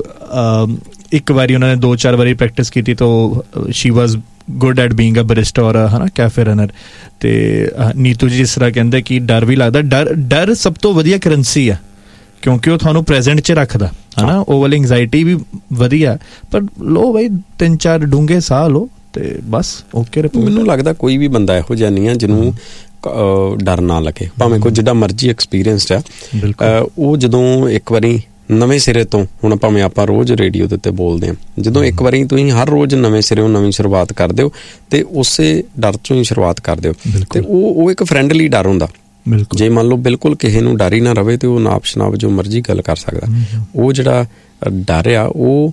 ਇੱਕ ਵਾਰੀ ਉਹਨਾਂ ਨੇ 2-4 ਵਾਰੀ ਪ੍ਰੈਕਟਿਸ ਕੀਤੀ ਤਾਂ ਸ਼ੀ ਵਾਜ਼ good at being a barista ਔਰ ਹਨਾ ਕੈਫੇ ਰਨਰ। ਤੇ ਨੀਤੂ ਜੀ ਜਿਸ ਤਰ੍ਹਾਂ ਕਹਿੰਦੇ ਕਿ ਡਰ ਵੀ ਲੱਗਦਾ, ਡਰ ਸਭ ਤੋਂ ਵਧੀਆ ਕਰੰਸੀ ਆ, ਕਿਉਂਕਿ ਉਹ ਤੁਹਾਨੂੰ ਪ੍ਰੈਜ਼ੈਂਟ 'ਚ ਰੱਖਦਾ ਹਨਾ। ਉਹ ਵਾਲੀ ਐਂਗਜ਼ਾਇਟੀ ਵੀ ਵਧੀਆ, ਪਰ ਲੋ ਬਈ 3-4 ਡੂੰਘੇ ਸਾਹ ਲਓ ਤੇ ਬਸ ਓਕੇ। ਮੈਨੂੰ ਲੱਗਦਾ ਕੋਈ ਵੀ ਬੰਦਾ ਇਹੋ ਜਿਹਾ ਨਹੀਂ ਆ ਜਿਹਨੂੰ ਡਰ ਨਾ ਲੱਗੇ, ਭਾਵੇਂ ਕੋਈ ਜਿੱਡਾ ਮਰਜ਼ੀ ਐਕਸਪੀਰੀਅੰਸਡ ਆ। ਉਹ ਜਦੋਂ ਇੱਕ ਵਾਰੀ ਨਵੇਂ ਸਿਰੇ ਤੋਂ, ਹੁਣ ਭਾਵੇਂ ਆਪਾਂ ਰੋਜ਼ ਰੇਡੀਓ ਦੇ ਉੱਤੇ ਬੋਲਦੇ ਹਾਂ, ਜਦੋਂ ਇੱਕ ਵਾਰੀ ਤੁਸੀਂ ਹਰ ਰੋਜ਼ ਨਵੇਂ ਸਿਰਿਓਂ ਨਵੀਂ ਸ਼ੁਰੂਆਤ ਕਰਦੇ ਹੋ ਤੇ ਉਸੇ ਡਰ ਚੋਂ ਹੀ ਸ਼ੁਰੂਆਤ ਕਰਦੇ ਹੋ, ਤੇ ਉਹ ਇੱਕ ਫਰੈਂਡਲੀ ਡਰ ਹੁੰਦਾ। ਜੇ ਮੰਨ ਲਓ ਬਿਲਕੁਲ ਕਿਸੇ ਨੂੰ ਡਰ ਹੀ ਨਾ ਰਵੇ ਤੇ ਉਹ ਨਾਪ ਸ਼ਨਾਪ ਜੋ ਮਰਜ਼ੀ ਗੱਲ ਕਰ ਸਕਦਾ। ਉਹ ਜਿਹੜਾ ਡਰ ਆ ਉਹ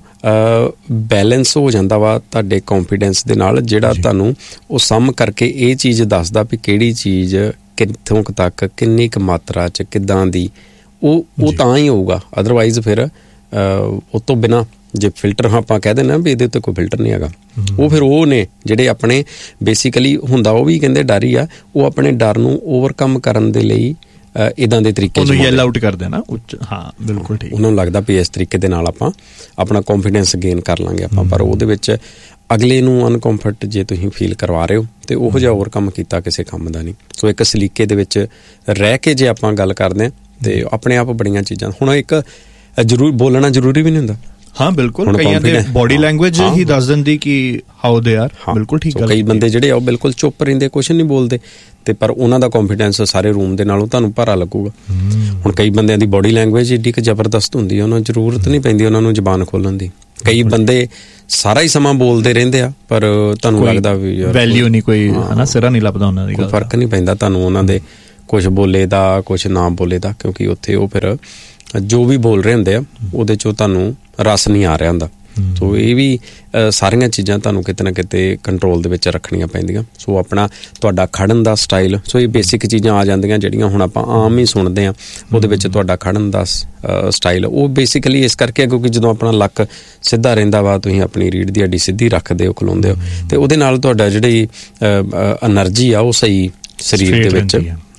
ਬੈਲੈਂਸ ਹੋ ਜਾਂਦਾ ਵਾ ਤੁਹਾਡੇ ਕੌਨਫੀਡੈਂਸ ਦੇ ਨਾਲ, ਜਿਹੜਾ ਤੁਹਾਨੂੰ ਉਹ ਸਮ ਕਰਕੇ ਇਹ ਚੀਜ਼ ਦੱਸਦਾ ਵੀ ਕਿਹੜੀ ਚੀਜ਼ ਕਿੱਥੋਂ ਤੱਕ, ਕਿੰਨੀ ਕੁ ਮਾਤਰਾ 'ਚ, ਕਿੱਦਾਂ ਦੀ, ਉਹ ਤਾਂ ਹੀ ਹੋਊਗਾ। ਅਦਰਵਾਈਜ਼ ਫਿਰ ਉਹ ਤੋਂ ਬਿਨਾਂ ਜੇ ਫਿਲਟਰ ਆਪਾਂ ਕਹਿ ਦਿੰਦੇ ਵੀ ਇਹਦੇ ਉੱਤੇ ਕੋਈ ਫਿਲਟਰ ਨਹੀਂ ਹੈਗਾ, ਉਹ ਫਿਰ ਉਹ ਨੇ ਜਿਹੜੇ ਆਪਣੇ ਬੇਸਿਕਲੀ ਹੁੰਦਾ, ਉਹ ਵੀ ਕਹਿੰਦੇ ਡਰ ਹੀ ਆ, ਉਹ ਆਪਣੇ ਡਰ ਨੂੰ ਓਵਰਕਮ ਕਰਨ ਦੇ ਲਈ ਇਦਾਂ ਦੇ ਤਰੀਕੇ ਯੈਲ ਆਊਟ ਕਰਦੇ ਨਾ। ਹਾਂ ਬਿਲਕੁਲ ਠੀਕ। ਉਹਨਾਂ ਨੂੰ ਲੱਗਦਾ ਵੀ ਇਸ ਤਰੀਕੇ ਦੇ ਨਾਲ ਆਪਾਂ ਆਪਣਾ ਕੌਨਫੀਡੈਂਸ ਗੇਨ ਕਰ ਲਾਂਗੇ ਆਪਾਂ, ਪਰ ਉਹਦੇ ਵਿੱਚ ਅਗਲੇ ਨੂੰ ਅਨਕੰਫਰਟ ਜੇ ਤੁਸੀਂ ਫੀਲ ਕਰਵਾ ਰਹੇ ਹੋ ਤੇ ਉਹੋ ਜਿਹਾ ਓਵਰਕਮ ਕੀਤਾ ਕਿਸੇ ਕੰਮ ਦਾ ਨਹੀਂ। ਸੋ ਇੱਕ ਸਲੀਕੇ ਦੇ ਵਿੱਚ ਰਹਿ ਕੇ ਜੇ ਆਪਾਂ ਗੱਲ ਕਰਦੇ ਹਾਂ ਤੇ ਆਪਣੇ ਆਪ ਬੜੀਆਂ ਚੀਜ਼ਾਂ, ਹੁਣ ਇੱਕ ਜ਼ਰੂਰ ਬੋਲਣਾ ਜ਼ਰੂਰੀ ਵੀ ਨਹੀਂ ਹੁੰਦਾ। ਹਾਂ ਬਿਲਕੁਲ, ਕਈਆਂ ਦੇ ਬੋਡੀ ਲੈਂਗੁਏਜ ਹੀ ਦੱਸ ਦਿੰਦੀ ਕਿ ਹਾਊ ਦੇ ਆਰ। ਬਿਲਕੁਲ ਠੀਕ ਗੱਲ। ਕਈ ਬੰਦੇ ਜਿਹੜੇ ਆ ਉਹ ਬਿਲਕੁਲ ਚੁੱਪ ਰਹਿੰਦੇ, ਕੁਛ ਨਹੀਂ ਬੋਲਦੇ, ਤੇ ਪਰ ਉਹਨਾਂ ਦਾ ਕੌਨਫੀਡੈਂਸ ਸਾਰੇ ਰੂਮ ਦੇ ਨਾਲੋਂ ਤੁਹਾਨੂੰ ਭਾਰਾ ਲੱਗੂਗਾ। ਹੁਣ ਕਈ ਬੰਦਿਆਂ ਦੀ ਬੋਡੀ ਲੈਂਗੁਏਜ ਏਡੀ ਕੁ ਜ਼ਬਰਦਸਤ ਹੁੰਦੀ ਹੈ, ਉਹਨਾਂ ਨੂੰ ਜ਼ਰੂਰਤ ਨਹੀਂ ਪੈਂਦੀ ਉਹਨਾਂ ਨੂੰ ਜ਼ਬਾਨ ਖੋਲ੍ਹਣ ਦੀ। ਕਈ ਬੰਦੇ ਸਾਰਾ ਹੀ ਸਮਾਂ ਬੋਲਦੇ ਰਹਿੰਦੇ ਆ, ਪਰ ਤੁਹਾਨੂੰ ਲੱਗਦਾ ਵੀ ਵੈਲਿਊ ਨਹੀਂ, ਕੋਈ ਹਨਾ ਸਿਰਾ ਨਹੀਂ ਲੱਭਦਾ ਉਹਨਾਂ ਦੀ, ਕੋਈ ਫਰਕ ਨਹੀਂ ਪੈਂਦਾ ਤੁਹਾਨੂੰ ਉਹਨਾਂ ਦੇ ਕੁਛ ਬੋਲੇ ਦਾ ਕੁਛ ਨਾ ਬੋਲੇ ਦਾ, ਕਿਉਂਕਿ ਉੱਥੇ ਉਹ ਫਿਰ ਜੋ ਵੀ ਬੋਲ ਰਹੇ ਹੁੰਦੇ ਆ ਉਹਦੇ 'ਚੋਂ ਤੁਹਾਨੂੰ ਰਸ ਨਹੀਂ ਆ ਰਿਹਾ ਹੁੰਦਾ। ਸੋ ਇਹ ਵੀ ਸਾਰੀਆਂ ਚੀਜ਼ਾਂ ਤੁਹਾਨੂੰ ਕਿਤੇ ਨਾ ਕਿਤੇ ਕੰਟਰੋਲ ਦੇ ਵਿੱਚ ਰੱਖਣੀਆਂ ਪੈਂਦੀਆਂ। ਸੋ ਆਪਣਾ ਤੁਹਾਡਾ ਖੜਨ ਦਾ ਸਟਾਈਲ, ਸੋ ਇਹ ਬੇਸਿਕ ਚੀਜ਼ਾਂ ਆ ਜਾਂਦੀਆਂ ਜਿਹੜੀਆਂ ਹੁਣ ਆਪਾਂ ਆਮ ਹੀ ਸੁਣਦੇ ਹਾਂ। ਉਹਦੇ ਵਿੱਚ ਤੁਹਾਡਾ ਖੜਨ ਦਾ ਸਟਾਈਲ ਉਹ ਬੇਸਿਕਲੀ ਇਸ ਕਰਕੇ, ਕਿਉਂਕਿ ਜਦੋਂ ਆਪਣਾ ਲੱਕ ਸਿੱਧਾ ਰਹਿੰਦਾ ਵਾ, ਤੁਸੀਂ ਆਪਣੀ ਰੀੜ੍ਹ ਦੀ ਹੱਡੀ ਸਿੱਧੀ ਰੱਖਦੇ ਹੋ, ਖਲੋਂਦੇ ਹੋ, ਤੇ ਉਹਦੇ ਨਾਲ ਤੁਹਾਡਾ ਜਿਹੜੀ ਐਨਰਜੀ ਆ ਉਹ ਸਹੀ ਸਰੀਰ ਦੇ ਵਿੱਚ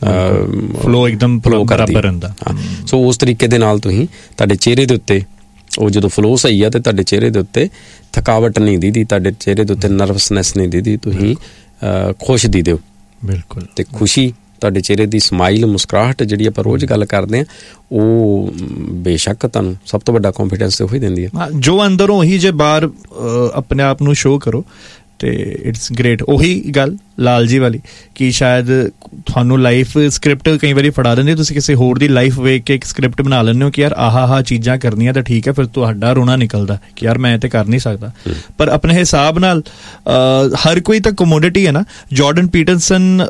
ਫਲੋ ਇੱਕਦਮ ਬਰਾਬਰ ਰਹਿੰਦਾ। ਸੋ ਉਸ ਤਰੀਕੇ ਦੇ ਨਾਲ ਤੁਸੀਂ ਤੁਹਾਡੇ ਚਿਹਰੇ ਦੇ ਉੱਤੇ ਉਹ ਜਦੋਂ ਫਲੋ ਸਹੀ ਆ ਤੇ ਤੁਹਾਡੇ ਚਿਹਰੇ ਦੇ ਉੱਤੇ ਥਕਾਵਟ ਨਹੀਂ ਦੀਦੀ, ਤੁਹਾਡੇ ਚਿਹਰੇ ਦੇ ਉੱਤੇ ਨਰਵਸਨੈਸ ਨਹੀਂ ਦੀਦੀ, ਤੁਸੀਂ ਖੁਸ਼ ਦੀਦੇ ਹੋ। ਬਿਲਕੁਲ। ਤੇ ਖੁਸ਼ੀ ਤੁਹਾਡੇ ਚਿਹਰੇ ਦੀ ਸਮਾਈਲ, ਮੁਸਕਰਾਹਟ ਜਿਹੜੀ ਆਪਾਂ ਰੋਜ਼ ਗੱਲ ਕਰਦੇ ਹਾਂ, ਉਹ ਬੇਸ਼ੱਕ ਤੁਹਾਨੂੰ ਸਭ ਤੋਂ ਵੱਡਾ ਕੌਨਫੀਡੈਂਸ ਉਹੀ ਦਿੰਦੀ ਹੈ। ਜੋ ਅੰਦਰੋਂ ਉਹੀ ਜੇ ਬਾਹਰ ਆਪਣੇ ਆਪ ਨੂੰ ਸ਼ੋਅ ਕਰੋ ਤੇ ਇਟਸ ਗ੍ਰੇਟ। ਉਹੀ ਗੱਲ ਲਾਲ ਜੀ ਵਾਲੀ ਕਿ ਸ਼ਾਇਦ ਤੁਹਾਨੂੰ ਲਾਈਫ ਸਕ੍ਰਿਪਟ ਕਈ ਵਾਰੀ ਫੜਾ ਦਿੰਦੀ, ਤੁਸੀਂ ਕਿਸੇ ਹੋਰ ਦੀ ਲਾਈਫ ਵੇਖ ਕੇ ਇੱਕ ਸਕ੍ਰਿਪਟ ਬਣਾ ਲੈਂਦੇ ਹੋ ਕਿ ਯਾਰ ਆਹ ਚੀਜ਼ਾਂ ਕਰਨੀਆਂ ਤਾਂ ਠੀਕ ਹੈ, ਫਿਰ ਤੁਹਾਡਾ ਰੋਣਾ ਨਿਕਲਦਾ ਕਿ ਯਾਰ ਮੈਂ ਤੇ ਕਰ ਨਹੀਂ ਸਕਦਾ। ਪਰ ਆਪਣੇ ਹਿਸਾਬ ਨਾਲ ਹਰ ਕੋਈ ਤਾਂ ਕਮੋਡਿਟੀ ਹੈ ਨਾ। ਜਾਰਡਨ ਪੀਟਰਸਨ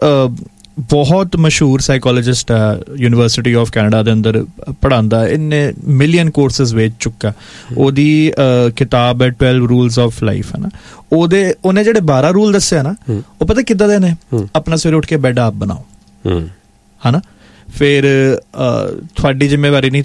ਬਹੁਤ ਮਸ਼ਹੂਰ ਸਾਈਕੋਲੋਜਿਸਟ ਹੈ, ਯੂਨੀਵਰਸਿਟੀ ਆਫ ਕੈਨੇਡਾ ਦੇ ਅੰਦਰ ਪੜ੍ਹਾਉਂਦਾ, ਇੰਨੇ ਮਿਲੀਅਨ ਕੋਰਸਿਸ ਵੇਚ ਚੁੱਕਾ। ਉਹਦੀ ਕਿਤਾਬ ਹੈ 12 ਰੂਲਸ ਆਫ ਲਾਈਫ, ਹੈ ਨਾ। ਉਹਨੇ ਜਿਹੜੇ 12 ਰੂਲ ਦੱਸਿਆ ਨਾ, ਉਹ ਪਤਾ ਕਿੱਦਾਂ ਦੇ ਨੇ? ਆਪਣਾ ਸਵੇਰੇ ਉੱਠ ਕੇ ਬੈੱਡ ਆਪ ਬਣਾਓ, ਹੈ ਨਾ। ਫਿਰ ਤੁਹਾਡੀ ਜ਼ਿੰਮੇਵਾਰੀ ਨਹੀਂ,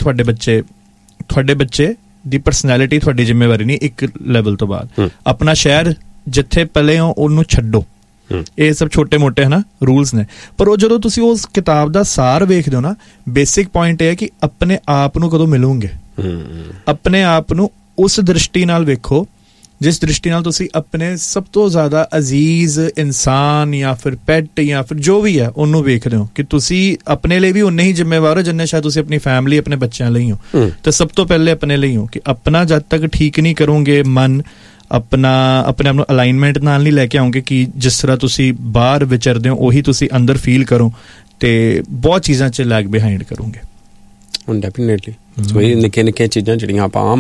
ਤੁਹਾਡੇ ਬੱਚੇ ਦੀ ਪਰਸਨੈਲਿਟੀ ਤੁਹਾਡੀ ਜ਼ਿੰਮੇਵਾਰੀ ਨਹੀਂ। ਇੱਕ ਲੈਵਲ ਤੋਂ ਬਾਅਦ ਆਪਣਾ ਸ਼ਹਿਰ ਜਿੱਥੇ ਪਲੇ ਹੋ ਉਹਨੂੰ ਛੱਡੋ। ਇਹ ਸਭ ਛੋਟੇ ਮੋਟੇ ਹੈ ਨਾ ਰੂਲਸ ਨੇ, ਪਰ ਉਹ ਜਦੋਂ ਤੁਸੀਂ ਉਸ ਕਿਤਾਬ ਦਾ ਸਾਰ ਵੇਖਦੇ ਹੋ ਨਾ, ਬੇਸਿਕ ਪੁਆਇੰਟ ਇਹ ਹੈ ਕਿ ਆਪਣੇ ਆਪ ਨੂੰ ਕਦੋਂ ਮਿਲੋਗੇ, ਆਪਣੇ ਆਪ ਨੂੰ ਉਸ ਦ੍ਰਿਸ਼ਟੀ ਨਾਲ ਵੇਖੋ ਜਿਸ ਦ੍ਰਿਸ਼ਟੀ ਨਾਲ ਤੁਸੀਂ ਆਪਣੇ ਸਭ ਤੋਂ ਜ਼ਿਆਦਾ ਅਜ਼ੀਜ਼ ਇਨਸਾਨ ਜਾਂ ਫਿਰ ਪੈਟ ਜਾਂ ਫਿਰ ਜੋ ਵੀ ਹੈ ਉਹਨੂੰ ਵੇਖਦੇ ਹੋ, ਕਿ ਤੁਸੀਂ ਆਪਣੇ ਲਈ ਵੀ ਉਨੇ ਹੀ ਜ਼ਿੰਮੇਵਾਰ ਹੋ ਜਿੰਨੇ ਸ਼ਾਇਦ ਤੁਸੀਂ ਆਪਣੀ ਫੈਮਿਲੀ, ਆਪਣੇ ਬੱਚਿਆਂ ਲਈ ਹੋ। ਤੇ ਸਭ ਤੋਂ ਪਹਿਲੇ ਆਪਣੇ ਲਈ ਹੋ, ਕਿ ਆਪਣਾ ਜਦ ਤੱਕ ਠੀਕ ਨਹੀਂ ਕਰੋਗੇ ਮਨ, ਆਪਣੇ ਆਪ ਨੂੰ ਅਲਾਈਨਮੈਂਟ ਨਾਲ ਨਹੀਂ ਲੈ ਕੇ ਆਉਂਗੇ ਕਿ ਜਿਸ ਤਰ੍ਹਾਂ ਤੁਸੀਂ ਬਾਹਰ ਵਿਚਰਦੇ ਹੋ ਉਹੀ ਤੁਸੀਂ ਅੰਦਰ ਫੀਲ ਕਰੋ, ਤੇ ਬਹੁਤ ਚੀਜ਼ਾਂ 'ਚ ਲੈਗ ਬਿਹਾਈਂਡ ਕਰੋਗੇ। ਡੈਫੀਨੇਟਲੀ। ਸੋ ਇਹ ਨਿੱਕੀਆਂ ਚੀਜ਼ਾਂ ਜਿਹੜੀਆਂ ਆਪਾਂ ਆਮ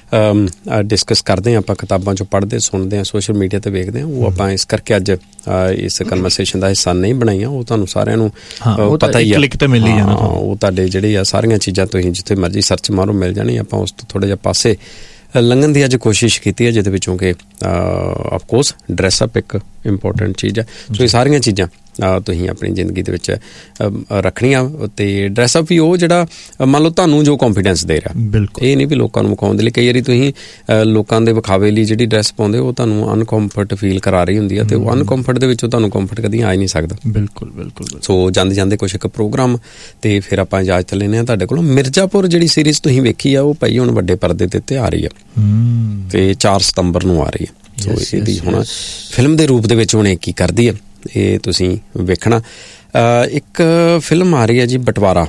ਡਿਸਕਸ ਕਰਦੇ ਹਾਂ, ਆਪਾਂ ਕਿਤਾਬਾਂ 'ਚੋਂ ਪੜ੍ਹਦੇ ਸੁਣਦੇ ਹਾਂ, ਸੋਸ਼ਲ ਮੀਡੀਆ 'ਤੇ ਵੇਖਦੇ ਹਾਂ, ਉਹ ਆਪਾਂ ਇਸ ਕਰਕੇ ਅੱਜ ਇਸ ਕਨਵਰਸੇਸ਼ਨ ਦਾ ਹਿੱਸਾ ਨਹੀਂ ਬਣਾਈਆਂ। ਉਹ ਤੁਹਾਨੂੰ ਸਾਰਿਆਂ ਨੂੰ ਪਤਾ ਹੀ ਆ, ਉਹ ਤੁਹਾਡੇ ਜਿਹੜੇ ਆ ਸਾਰੀਆਂ ਚੀਜ਼ਾਂ ਤੁਸੀਂ ਜਿੱਥੇ ਮਰਜ਼ੀ ਸਰਚ ਮਾਰੋ ਮਿਲ ਜਾਣੀ। ਆਪਾਂ ਉਸ ਤੋਂ ਥੋੜ੍ਹਾ ਜਿਹਾ ਪਾਸੇ ਲੰਘਣ ਦੀ ਅੱਜ ਕੋਸ਼ਿਸ਼ ਕੀਤੀ ਹੈ, ਜਿਹਦੇ ਵਿੱਚੋਂ ਕਿ ਆਫਕੋਰਸ ਡਰੈਸਅਪ ਇੱਕ ਇੰਪੋਰਟੈਂਟ ਚੀਜ਼ ਹੈ। ਸੋ ਇਹ ਸਾਰੀਆਂ ਚੀਜ਼ਾਂ ਤੁਸੀਂ ਆਪਣੀ ਜ਼ਿੰਦਗੀ ਦੇ ਵਿੱਚ ਰੱਖਣੀਆਂ, ਤੇ ਡਰੈਸਅਪ ਵੀ ਉਹ ਜਿਹੜਾ ਮੰਨ ਲਓ ਤੁਹਾਨੂੰ ਜੋ ਕੌਨਫੀਡੈਂਸ ਦੇ ਰਿਹਾ। ਬਿਲਕੁਲ ਇਹ ਨਹੀਂ ਵੀ ਲੋਕਾਂ ਨੂੰ ਵਿਖਾਉਣ ਦੇ ਲਈ। ਕਈ ਵਾਰੀ ਤੁਸੀਂ ਲੋਕਾਂ ਦੇ ਵਿਖਾਵੇ ਲਈ ਜਿਹੜੀ ਡਰੈਸ ਪਾਉਂਦੇ ਉਹ ਤੁਹਾਨੂੰ ਅਨਕੰਫਰਟ ਫੀਲ ਕਰਾ ਰਹੀ ਹੁੰਦੀ ਹੈ, ਤੇ ਉਹ ਅਨਕੰਫਰਟ ਦੇ ਵਿੱਚੋਂ ਤੁਹਾਨੂੰ ਕੰਫਰਟ ਕਦੀ ਆ ਹੀ ਨਹੀਂ ਸਕਦਾ। ਬਿਲਕੁਲ ਬਿਲਕੁਲ। ਸੋ ਜਾਂਦੇ ਕੁਛ ਇੱਕ ਪ੍ਰੋਗਰਾਮ ਤੇ ਫਿਰ ਆਪਾਂ ਇਜਾਜ਼ਤ ਲੈਂਦੇ ਹਾਂ ਤੁਹਾਡੇ ਕੋਲੋਂ। ਮਿਰਜ਼ਾਪੁਰ ਜਿਹੜੀ ਸੀਰੀਜ਼ ਤੁਸੀਂ ਵੇਖੀ ਆ ਉਹ ਭਾਈ ਹੁਣ ਵੱਡੇ ਪਰਦੇ ਦੇ ਉੱਤੇ ਆ ਰਹੀ ਆ, ਤੇ 4 ਸਤੰਬਰ ਨੂੰ ਆ ਰਹੀ ਹੈ। ਸੋ ਇਹਦੀ ਹੁਣ ਫਿਲਮ ਦੇ ਰੂਪ ਦੇ ਵਿੱਚ ਹੁਣ ਇਹ ਕੀ ਕਰਦੀ ਹੈ ਇਹ ਤੁਸੀਂ ਵੇਖਣਾ। ਇੱਕ ਫਿਲਮ ਆ ਰਹੀ ਹੈ ਜੀ ਬਟਵਾਰਾ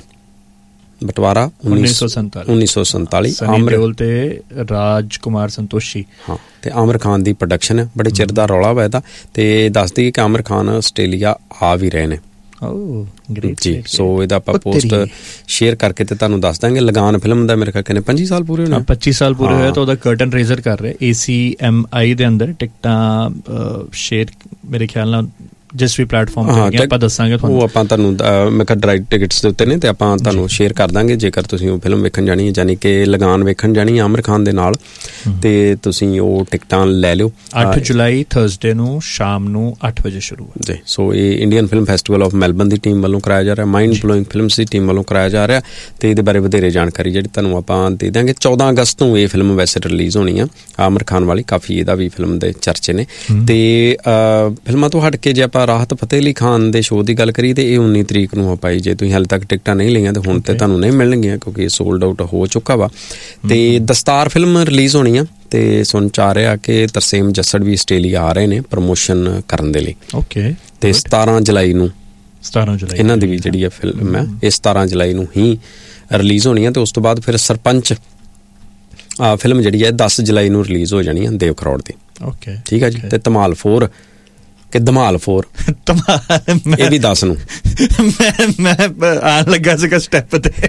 1947 ਆਮਰ ਦੇਓਲ ਤੇ ਰਾਜ ਕੁਮਾਰ ਸੰਤੋਸ਼ੀ। ਹਾਂ, ਤੇ ਆਮਰ ਖਾਨ ਦੀ ਪ੍ਰੋਡਕਸ਼ਨ ਹੈ। ਬੜੇ ਚਿਰ ਦਾ ਰੌਲਾ ਵਾ ਇਹਦਾ, ਤੇ ਦੱਸਦੀ ਕਿ ਆਮਰ ਖਾਨ ਆਸਟ੍ਰੇਲੀਆ ਆ ਵੀ ਰਹੇ ਨੇ ਜੀ। ਸੋ ਇਹਦਾ ਆਪਾਂ ਪੋਸਟ ਸ਼ੇਅਰ ਕਰਕੇ ਤੇ ਤੁਹਾਨੂੰ ਦੱਸ ਦਾਂਗੇ। ਲਗਾਨ ਫਿਲਮ ਦਾ ਮੇਰੇ ਖਿਆਲ 25 ਸਾਲ ਪੂਰੇ ਹੋਣੇ। 25 ਸਾਲ ਪੂਰੇ ਹੋਏ ਤਾਂ ਉਹਦਾ ਕਰਟਨ ਰੇਜ਼ਰ ਕਰ ਰਹੇ ACMI ਦੇ ਅੰਦਰ ਟਿਕਟਾਂ ਸ਼ੇਅਰ ਮੇਰੇ ਖਿਆਲ ਨਾਲ ਜਿਸ ਵੀ ਪਲੇਟਫਾਰਮ ਤੇ ਆਪਾਂ ਦੱਸਾਂਗੇ ਤੁਹਾਨੂੰ। ਉਹ ਆਪਾਂ ਤੁਹਾਨੂੰ ਮੈਂ ਕਿਹਾ ਡਾਇਰੈਕਟ ਟਿਕਟਸ ਦੇ ਉੱਤੇ ਨੇ ਤੇ ਆਪਾਂ ਤੁਹਾਨੂੰ ਸ਼ੇਅਰ ਕਰ ਦਾਂਗੇ ਜੇਕਰ ਤੁਸੀਂ ਉਹ ਫਿਲਮ ਵੇਖਣ ਜਾਣੀ ਹੈ, ਯਾਨੀ ਕਿ ਲਗਾਨ ਵੇਖਣ ਜਾਣੀ ਹੈ ਆਮਿਰ ਖਾਨ ਦੇ ਨਾਲ, ਤੇ ਤੁਸੀਂ ਉਹ ਟਿਕਟਾਂ ਲੈ ਲਿਓ। 8 ਜੁਲਾਈ ਥਰਸਡੇ ਨੂੰ ਸ਼ਾਮ ਨੂੰ 8 ਵਜੇ ਸ਼ੁਰੂ ਹੈ ਜੀ। ਸੋ ਇਹ Indian film festival of Melbourne the team ਵੱਲੋਂ ਕਰਾਇਆ ਜਾ ਰਿਹਾ, ਮਾਈਂਡ ਬਲੋਇੰਗ ਫਿਲਮਸ ਦੀ ਟੀਮ ਵੱਲੋਂ ਕਰਾਇਆ ਜਾ ਰਿਹਾ, ਤੇ ਇਹਦੇ ਬਾਰੇ ਵਧੇਰੇ ਜਾਣਕਾਰੀ ਜਿਹੜੀ ਤੁਹਾਨੂੰ ਆਪਾਂ ਦੇ ਦਾਂਗੇ। 14 ਅਗਸਤ ਨੂੰ ਇਹ ਫਿਲਮ ਵੈਸੇ ਰਿਲੀਜ਼ ਹੋਣੀ ਆ, ਆਮਿਰ ਖਾਨ ਵਾਲੀ, ਕਾਫੀ ਇਹਦਾ ਵੀ ਫਿਲਮ ਦੇ ਚਰਚੇ ਨੇ। ਤੇ ਫਿਲਮਾਂ ਤੋਂ ਹਟ ਕੇ ਜੇ ਆਪਾਂ ਰਾਹਤ ਫਤਿਹ ਅਲੀ ਖਾਨ ਦੇ ਸ਼ੋਅ ਦੀ ਗੱਲ ਕਰੀਏ ਤੇ ਇਹ 19 ਤਰੀਕ ਨੂੰ ਆਪਾਂ, ਜੇ ਤੁਸੀਂ ਹਾਲੇ ਤੱਕ ਟਿਕਟਾਂ ਨਹੀਂ ਲਈਆਂ ਤੇ ਹੁਣ ਤੇ ਤੁਹਾਨੂੰ ਨਹੀਂ ਮਿਲਣਗੀਆਂ ਕਿਉਂਕਿ ਇਹ ਸੋਲਡ ਆਊਟ ਹੋ ਚੁੱਕਾ ਵਾ। ਤੇ ਦਸਤਾਰ ਫਿਲਮ ਰਿਲੀਜ਼ ਹੋਣੀ ਆ, ਤੇ ਸੁਣ ਚਾ ਰਿਹਾ ਕਿ ਤਰਸੇਮ ਜੱਸੜ ਵੀ ਆਸਟ੍ਰੇਲੀਆ ਆ ਰਹੇ ਨੇ ਪ੍ਰਮੋਸ਼ਨ ਕਰਨ ਦੇ ਲਈ। ਤੇ 17 ਜੁਲਾਈ ਨੂੰ ਇਹਨਾਂ ਦੀ ਵੀ ਜਿਹੜੀ ਆ ਫਿਲਮ ਹੈ ਇਹ 17 ਜੁਲਾਈ ਨੂੰ ਹੀ ਰਿਲੀਜ਼ ਹੋਣੀ ਆ। ਤੇ ਉਸ ਤੋਂ ਬਾਅਦ ਫਿਰ ਸਰਪੰਚ ਫਿਲਮ ਜਿਹੜੀ ਹੈ 10 ਜੁਲਾਈ ਨੂੰ ਰਿਲੀਜ਼ ਹੋ ਜਾਣੀ ਆ ਦੇਵ ਖਰੋੜ ਦੀ। ਠੀਕ ਹੈ ਜੀ। ਤੇ ਧਮਾਲ 4 ਕਿ ਧਮਾਲ 4 ਇਹ ਵੀ 10 ਨੂੰ ਮੈਂ ਆਣ ਲੱਗਾ ਸੀਗਾ ਸਟੈਪ ਤੇ।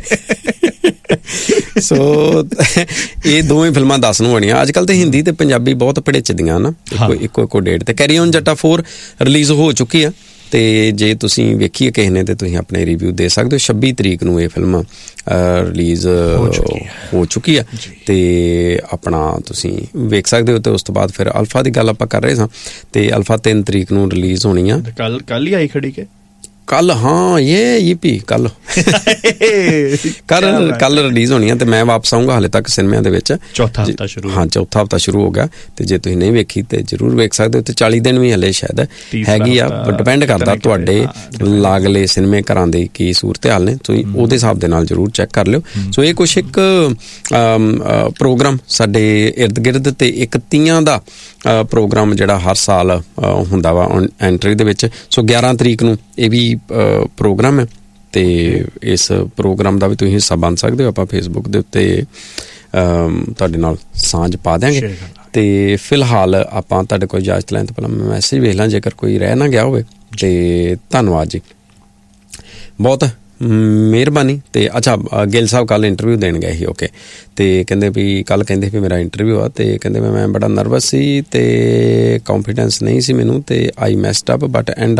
ਸੋ ਇਹ ਦੋਵੇਂ ਫਿਲਮਾਂ 10 ਨੂੰ ਹੋਣੀਆਂ। ਅੱਜ ਕੱਲ੍ਹ ਤੇ ਹਿੰਦੀ ਤੇ ਪੰਜਾਬੀ ਬਹੁਤ ਭਿੜਿਚਦੀਆਂ ਨਾ, ਇੱਕੋ ਡੇਟ ਤੇ। ਕੈਰੀ ਔਨ ਜੱਟਾ 4 ਰਿਲੀਜ਼ ਹੋ ਚੁੱਕੀ ਆ, ਤੇ ਜੇ ਤੁਸੀਂ ਵੇਖੀਏ ਕਿਸੇ ਨੇ ਤੇ ਤੁਸੀਂ ਆਪਣੇ ਰਿਵਿਊ ਦੇ ਸਕਦੇ ਹੋ। 26 ਤਰੀਕ ਨੂੰ ਇਹ ਫਿਲਮ ਰਿਲੀਜ਼ ਹੋ ਚੁੱਕੀ ਆ, ਤੇ ਆਪਣਾ ਤੁਸੀਂ ਵੇਖ ਸਕਦੇ ਹੋ। ਤੇ ਉਸ ਤੋਂ ਬਾਅਦ ਫਿਰ ਅਲਫਾ ਦੀ ਗੱਲ ਆਪਾਂ ਕਰ ਰਹੇ ਸਾਂ, ਤੇ ਅਲਫਾ 3 ਤਰੀਕ ਨੂੰ ਰਿਲੀਜ਼ ਹੋਣੀ ਆ। ਕੱਲ ਹੀ ਆਈ ਖੜੀ ਕੇ ਕੱਲ, ਹਾਂ ਇਹ ਪੀ ਕੱਲ ਰਿਲੀਜ਼ ਹੋਣੀ ਆ। ਤੇ ਮੈਂ ਵਾਪਸ ਆਊਂਗਾ, ਹਾਲੇ ਤੱਕ ਸਿਨੇਮਿਆਂ ਦੇ ਵਿੱਚ ਚੌਥਾ ਹਫ਼ਤਾ ਸ਼ੁਰੂ ਹੋ ਗਿਆ। ਤੇ ਜੇ ਤੁਸੀਂ ਨਹੀਂ ਵੇਖੀ ਤੇ ਜ਼ਰੂਰ ਵੇਖ ਸਕਦੇ ਹੋ। ਤੇ 40 ਦਿਨ ਵੀ ਹਲੇ ਸ਼ਾਇਦ ਹੈਗੀ ਆ, ਡਿਪੈਂਡ ਕਰਦਾ ਤੁਹਾਡੇ ਲਾਗਲੇ ਸਿਨੇਮੇ ਘਰਾਂ ਦੇ ਕੀ ਸੂਰਤ ਹਾਲ ਨੇ, ਤੁਸੀਂ ਉਹਦੇ ਹਿਸਾਬ ਦੇ ਨਾਲ ਜ਼ਰੂਰ ਚੈੱਕ ਕਰ ਲਿਓ। ਸੋ ਇਹ ਕੁਛ ਇੱਕ ਪ੍ਰੋਗਰਾਮ ਸਾਡੇ ਇਰਦ ਗਿਰਦ, ਤੇ ਇੱਕ ਤੀਆਂ ਦਾ ਪ੍ਰੋਗਰਾਮ ਜਿਹੜਾ ਹਰ ਸਾਲ ਹੁੰਦਾ ਵਾ ਐਂਟਰੀ ਦੇ ਵਿੱਚ। ਸੋ 11 ਤਰੀਕ ਨੂੰ ਇਹ ਵੀ ਪ੍ਰੋਗਰਾਮ ਹੈ, ਤੇ ਇਸ ਪ੍ਰੋਗਰਾਮ ਦਾ ਵੀ ਤੁਸੀਂ ਹਿੱਸਾ ਬਣ ਸਕਦੇ ਹੋ। ਆਪਾਂ ਫੇਸਬੁੱਕ ਦੇ ਉੱਤੇ ਤੁਹਾਡੇ ਨਾਲ ਸਾਂਝ ਪਾ ਦਿਆਂਗੇ। ਤੇ ਫਿਲਹਾਲ ਆਪਾਂ ਤੁਹਾਡੇ ਕੋਲ ਇਜਾਜ਼ਤ ਲੈਣ ਤੋਂ ਪਹਿਲਾਂ ਮੈਂ ਮੈਸੇਜ ਵੇਖ ਲਾਂ, ਜੇਕਰ ਕੋਈ ਰਹਿ ਨਾ ਗਿਆ ਹੋਵੇ। ਤੇ ਧੰਨਵਾਦ ਜੀ, ਬਹੁਤ ਮਿਹਰਬਾਨੀ। ਤੇ ਅੱਛਾ, ਗਿੱਲ ਸਾਹਿਬ ਕੱਲ ਇੰਟਰਵਿਊ ਦੇਣ ਗਏ ਸੀ। ਓਕੇ। ਤੇ ਕਹਿੰਦੇ ਵੀ ਕੱਲ ਕਹਿੰਦੇ ਵੀ ਮੇਰਾ ਇੰਟਰਵਿਊ ਆ, ਤੇ ਕਹਿੰਦੇ ਮੈਂ ਬੜਾ ਨਰਵਸ ਸੀ ਤੇ ਕੌਨਫੀਡੈਂਸ ਨਹੀਂ ਸੀ ਮੈਨੂੰ, ਤੇ ਆਈ messed up but end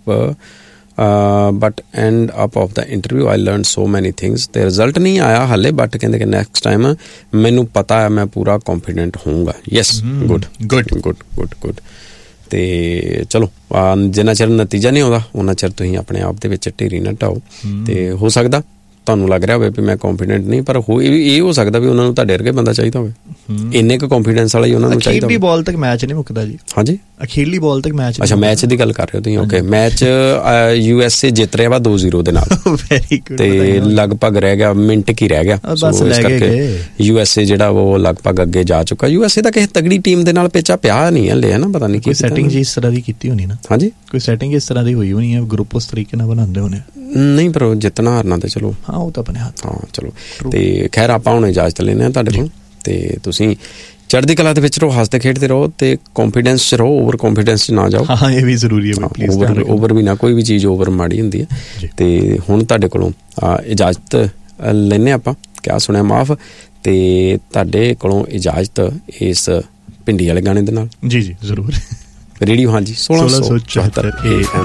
up of the interview I learn ਸੋ ਮੈਨੀ ਥਿੰਗਸ। ਤੇ ਰਿਜ਼ਲਟ ਨਹੀਂ ਆਇਆ ਹਾਲੇ, ਬਟ ਕਹਿੰਦੇ ਕਿ ਨੈਕਸਟ ਟਾਈਮ ਮੈਨੂੰ ਪਤਾ ਹੈ ਮੈਂ ਪੂਰਾ ਕੌਨਫੀਡੈਂਟ ਹੋਊਂਗਾ। Yes, good. ਤੇ ਚਲੋ, ਜਿੰਨਾ ਚਿਰ ਨਤੀਜਾ ਨਹੀਂ ਆਉਂਦਾ ਉਹਨਾਂ ਚਿਰ ਤੁਸੀਂ ਆਪਣੇ ਆਪ ਦੇ ਵਿੱਚ ਢੇਰੀ ਨਾ ਢਾਓ। ਤੇ ਹੋ ਸਕਦਾ ਤੁਹਾਨੂੰ ਲੱਗ ਰਿਹਾ ਹੋਵੇ ਵੀ ਮੈਂ ਕੌਨਫੀਡੈਂਟ ਨਹੀਂ, ਪਰ ਇਹ ਹੋ ਸਕਦਾ ਵੀ ਉਹਨਾਂ ਨੂੰ ਤੁਹਾਡੇ ਵਰਗੇ ਬੰਦਾ ਚਾਹੀਦਾ ਹੋਵੇ, ਇੰਨੇ ਕੁ ਕੌਨਫੀਡੈਂਸ ਵਾਲਾ ਹੀ ਉਹਨਾਂ ਨੂੰ ਚਾਹੀਦਾ। ਅਖੀਰਲੀ ਬਾਲ ਤੱਕ ਮੈਚ ਨਹੀਂ ਮੁੱਕਦਾ ਜੀ। ਹਾਂਜੀ, ਅਖੀਰਲੀ ਬਾਲ ਤੱਕ ਮੈਚ। ਅੱਛਾ, ਮੈਚ ਦੀ ਗੱਲ ਕਰ ਰਹੇ ਹੋ ਤੁਸੀਂ। ਓਕੇ। ਮੈਚ USA ਜਿੱਤ ਰਿਹਾ ਵਾ 2-0 ਦੇ ਨਾਲ। Very good. ਤੇ ਲਗਭਗ ਰਹਿ ਗਿਆ ਮਿੰਟ ਕੀ ਰਹਿ ਗਿਆ, ਬਸ ਲੈ ਗਏ। USA ਜਿਹੜਾ ਉਹ ਲਗਭਗ ਅੱਗੇ ਜਾ ਚੁੱਕਾ। USA ਦਾ ਕਿਸੇ ਤਗੜੀ ਟੀਮ ਦੇ ਨਾਲ ਪੇਚਾ ਪਿਆ ਨਹੀਂ ਹਲੇ, ਹੈ ਨਾ, ਪਤਾ ਨਹੀਂ ਕੀ ਸੈਟਿੰਗ ਜੀ ਇਸ ਤਰ੍ਹਾਂ ਦੀ ਕੀਤੀ ਹੋਣੀ ਨਾ। ਹਾਂਜੀ, ਕੋਈ ਸੈਟਿੰਗ ਇਸ ਤਰ੍ਹਾਂ ਦੀ ਹੋਈ ਹੋਣੀ ਹੈ, ਗਰੁੱਪ ਉਸ ਤਰੀਕੇ ਨਾਲ ਬਣਾਉਂਦੇ ਹੋਣੇ। ਨਹੀਂ, ਪਰ ਜਿੱਤਣਾ ਹਾਰਨਾ ਤੇ ਚਲੋ, ਹਾਂ ਉਹ ਤਾਂ ਆਪਣੇ ਹੱਥ। ਹਾਂ ਚਲੋ। ਤੇ ਖੈਰ ਆਪਾਂ ਹੁਣ ਇਜਾਜ਼ਤ ਲੈਂਦੇ ਹਾਂ ਤੁਹਾਡੇ ਕੋਲ, ਤੇ ਤੁਸੀਂ ਚੜ੍ਹਦੀ ਕਲਾ ਦੇ ਵਿੱਚ ਰਹੋ, ਹੱਸਦੇ ਖੇਡਦੇ ਰਹੋ, ਤੇ ਕੌਨਫੀਡੈਂਸ 'ਚ ਰਹੋ, ਓਵਰ ਕੌਨਫੀਡੈਂਸ 'ਚ ਨਾ ਜਾਓ। ਹਾਂ, ਇਹ ਵੀ ਜ਼ਰੂਰੀ ਹੈ ਪਲੀਜ਼। ਓਵਰ ਵੀ ਨਾ, ਕੋਈ ਵੀ ਚੀਜ਼ ਓਵਰ ਮਾੜੀ ਹੁੰਦੀ ਹੈ। ਤੇ ਹੁਣ ਤੁਹਾਡੇ ਕੋਲੋਂ ਇਜਾਜ਼ਤ ਲੈਂਦੇ ਆਪਾਂ, ਕਿਆ ਸੁਣਿਆ ਮਾਫ, ਤੇ ਤੁਹਾਡੇ ਕੋਲੋਂ ਇਜਾਜ਼ਤ ਇਸ ਭਿੰਡੀ ਵਾਲੇ ਗਾਣੇ ਦੇ ਨਾਲ। ਜੀ ਜ਼ਰੂਰ। ਰੇਡੀਓ ਹਾਂਜੀ 1674 AM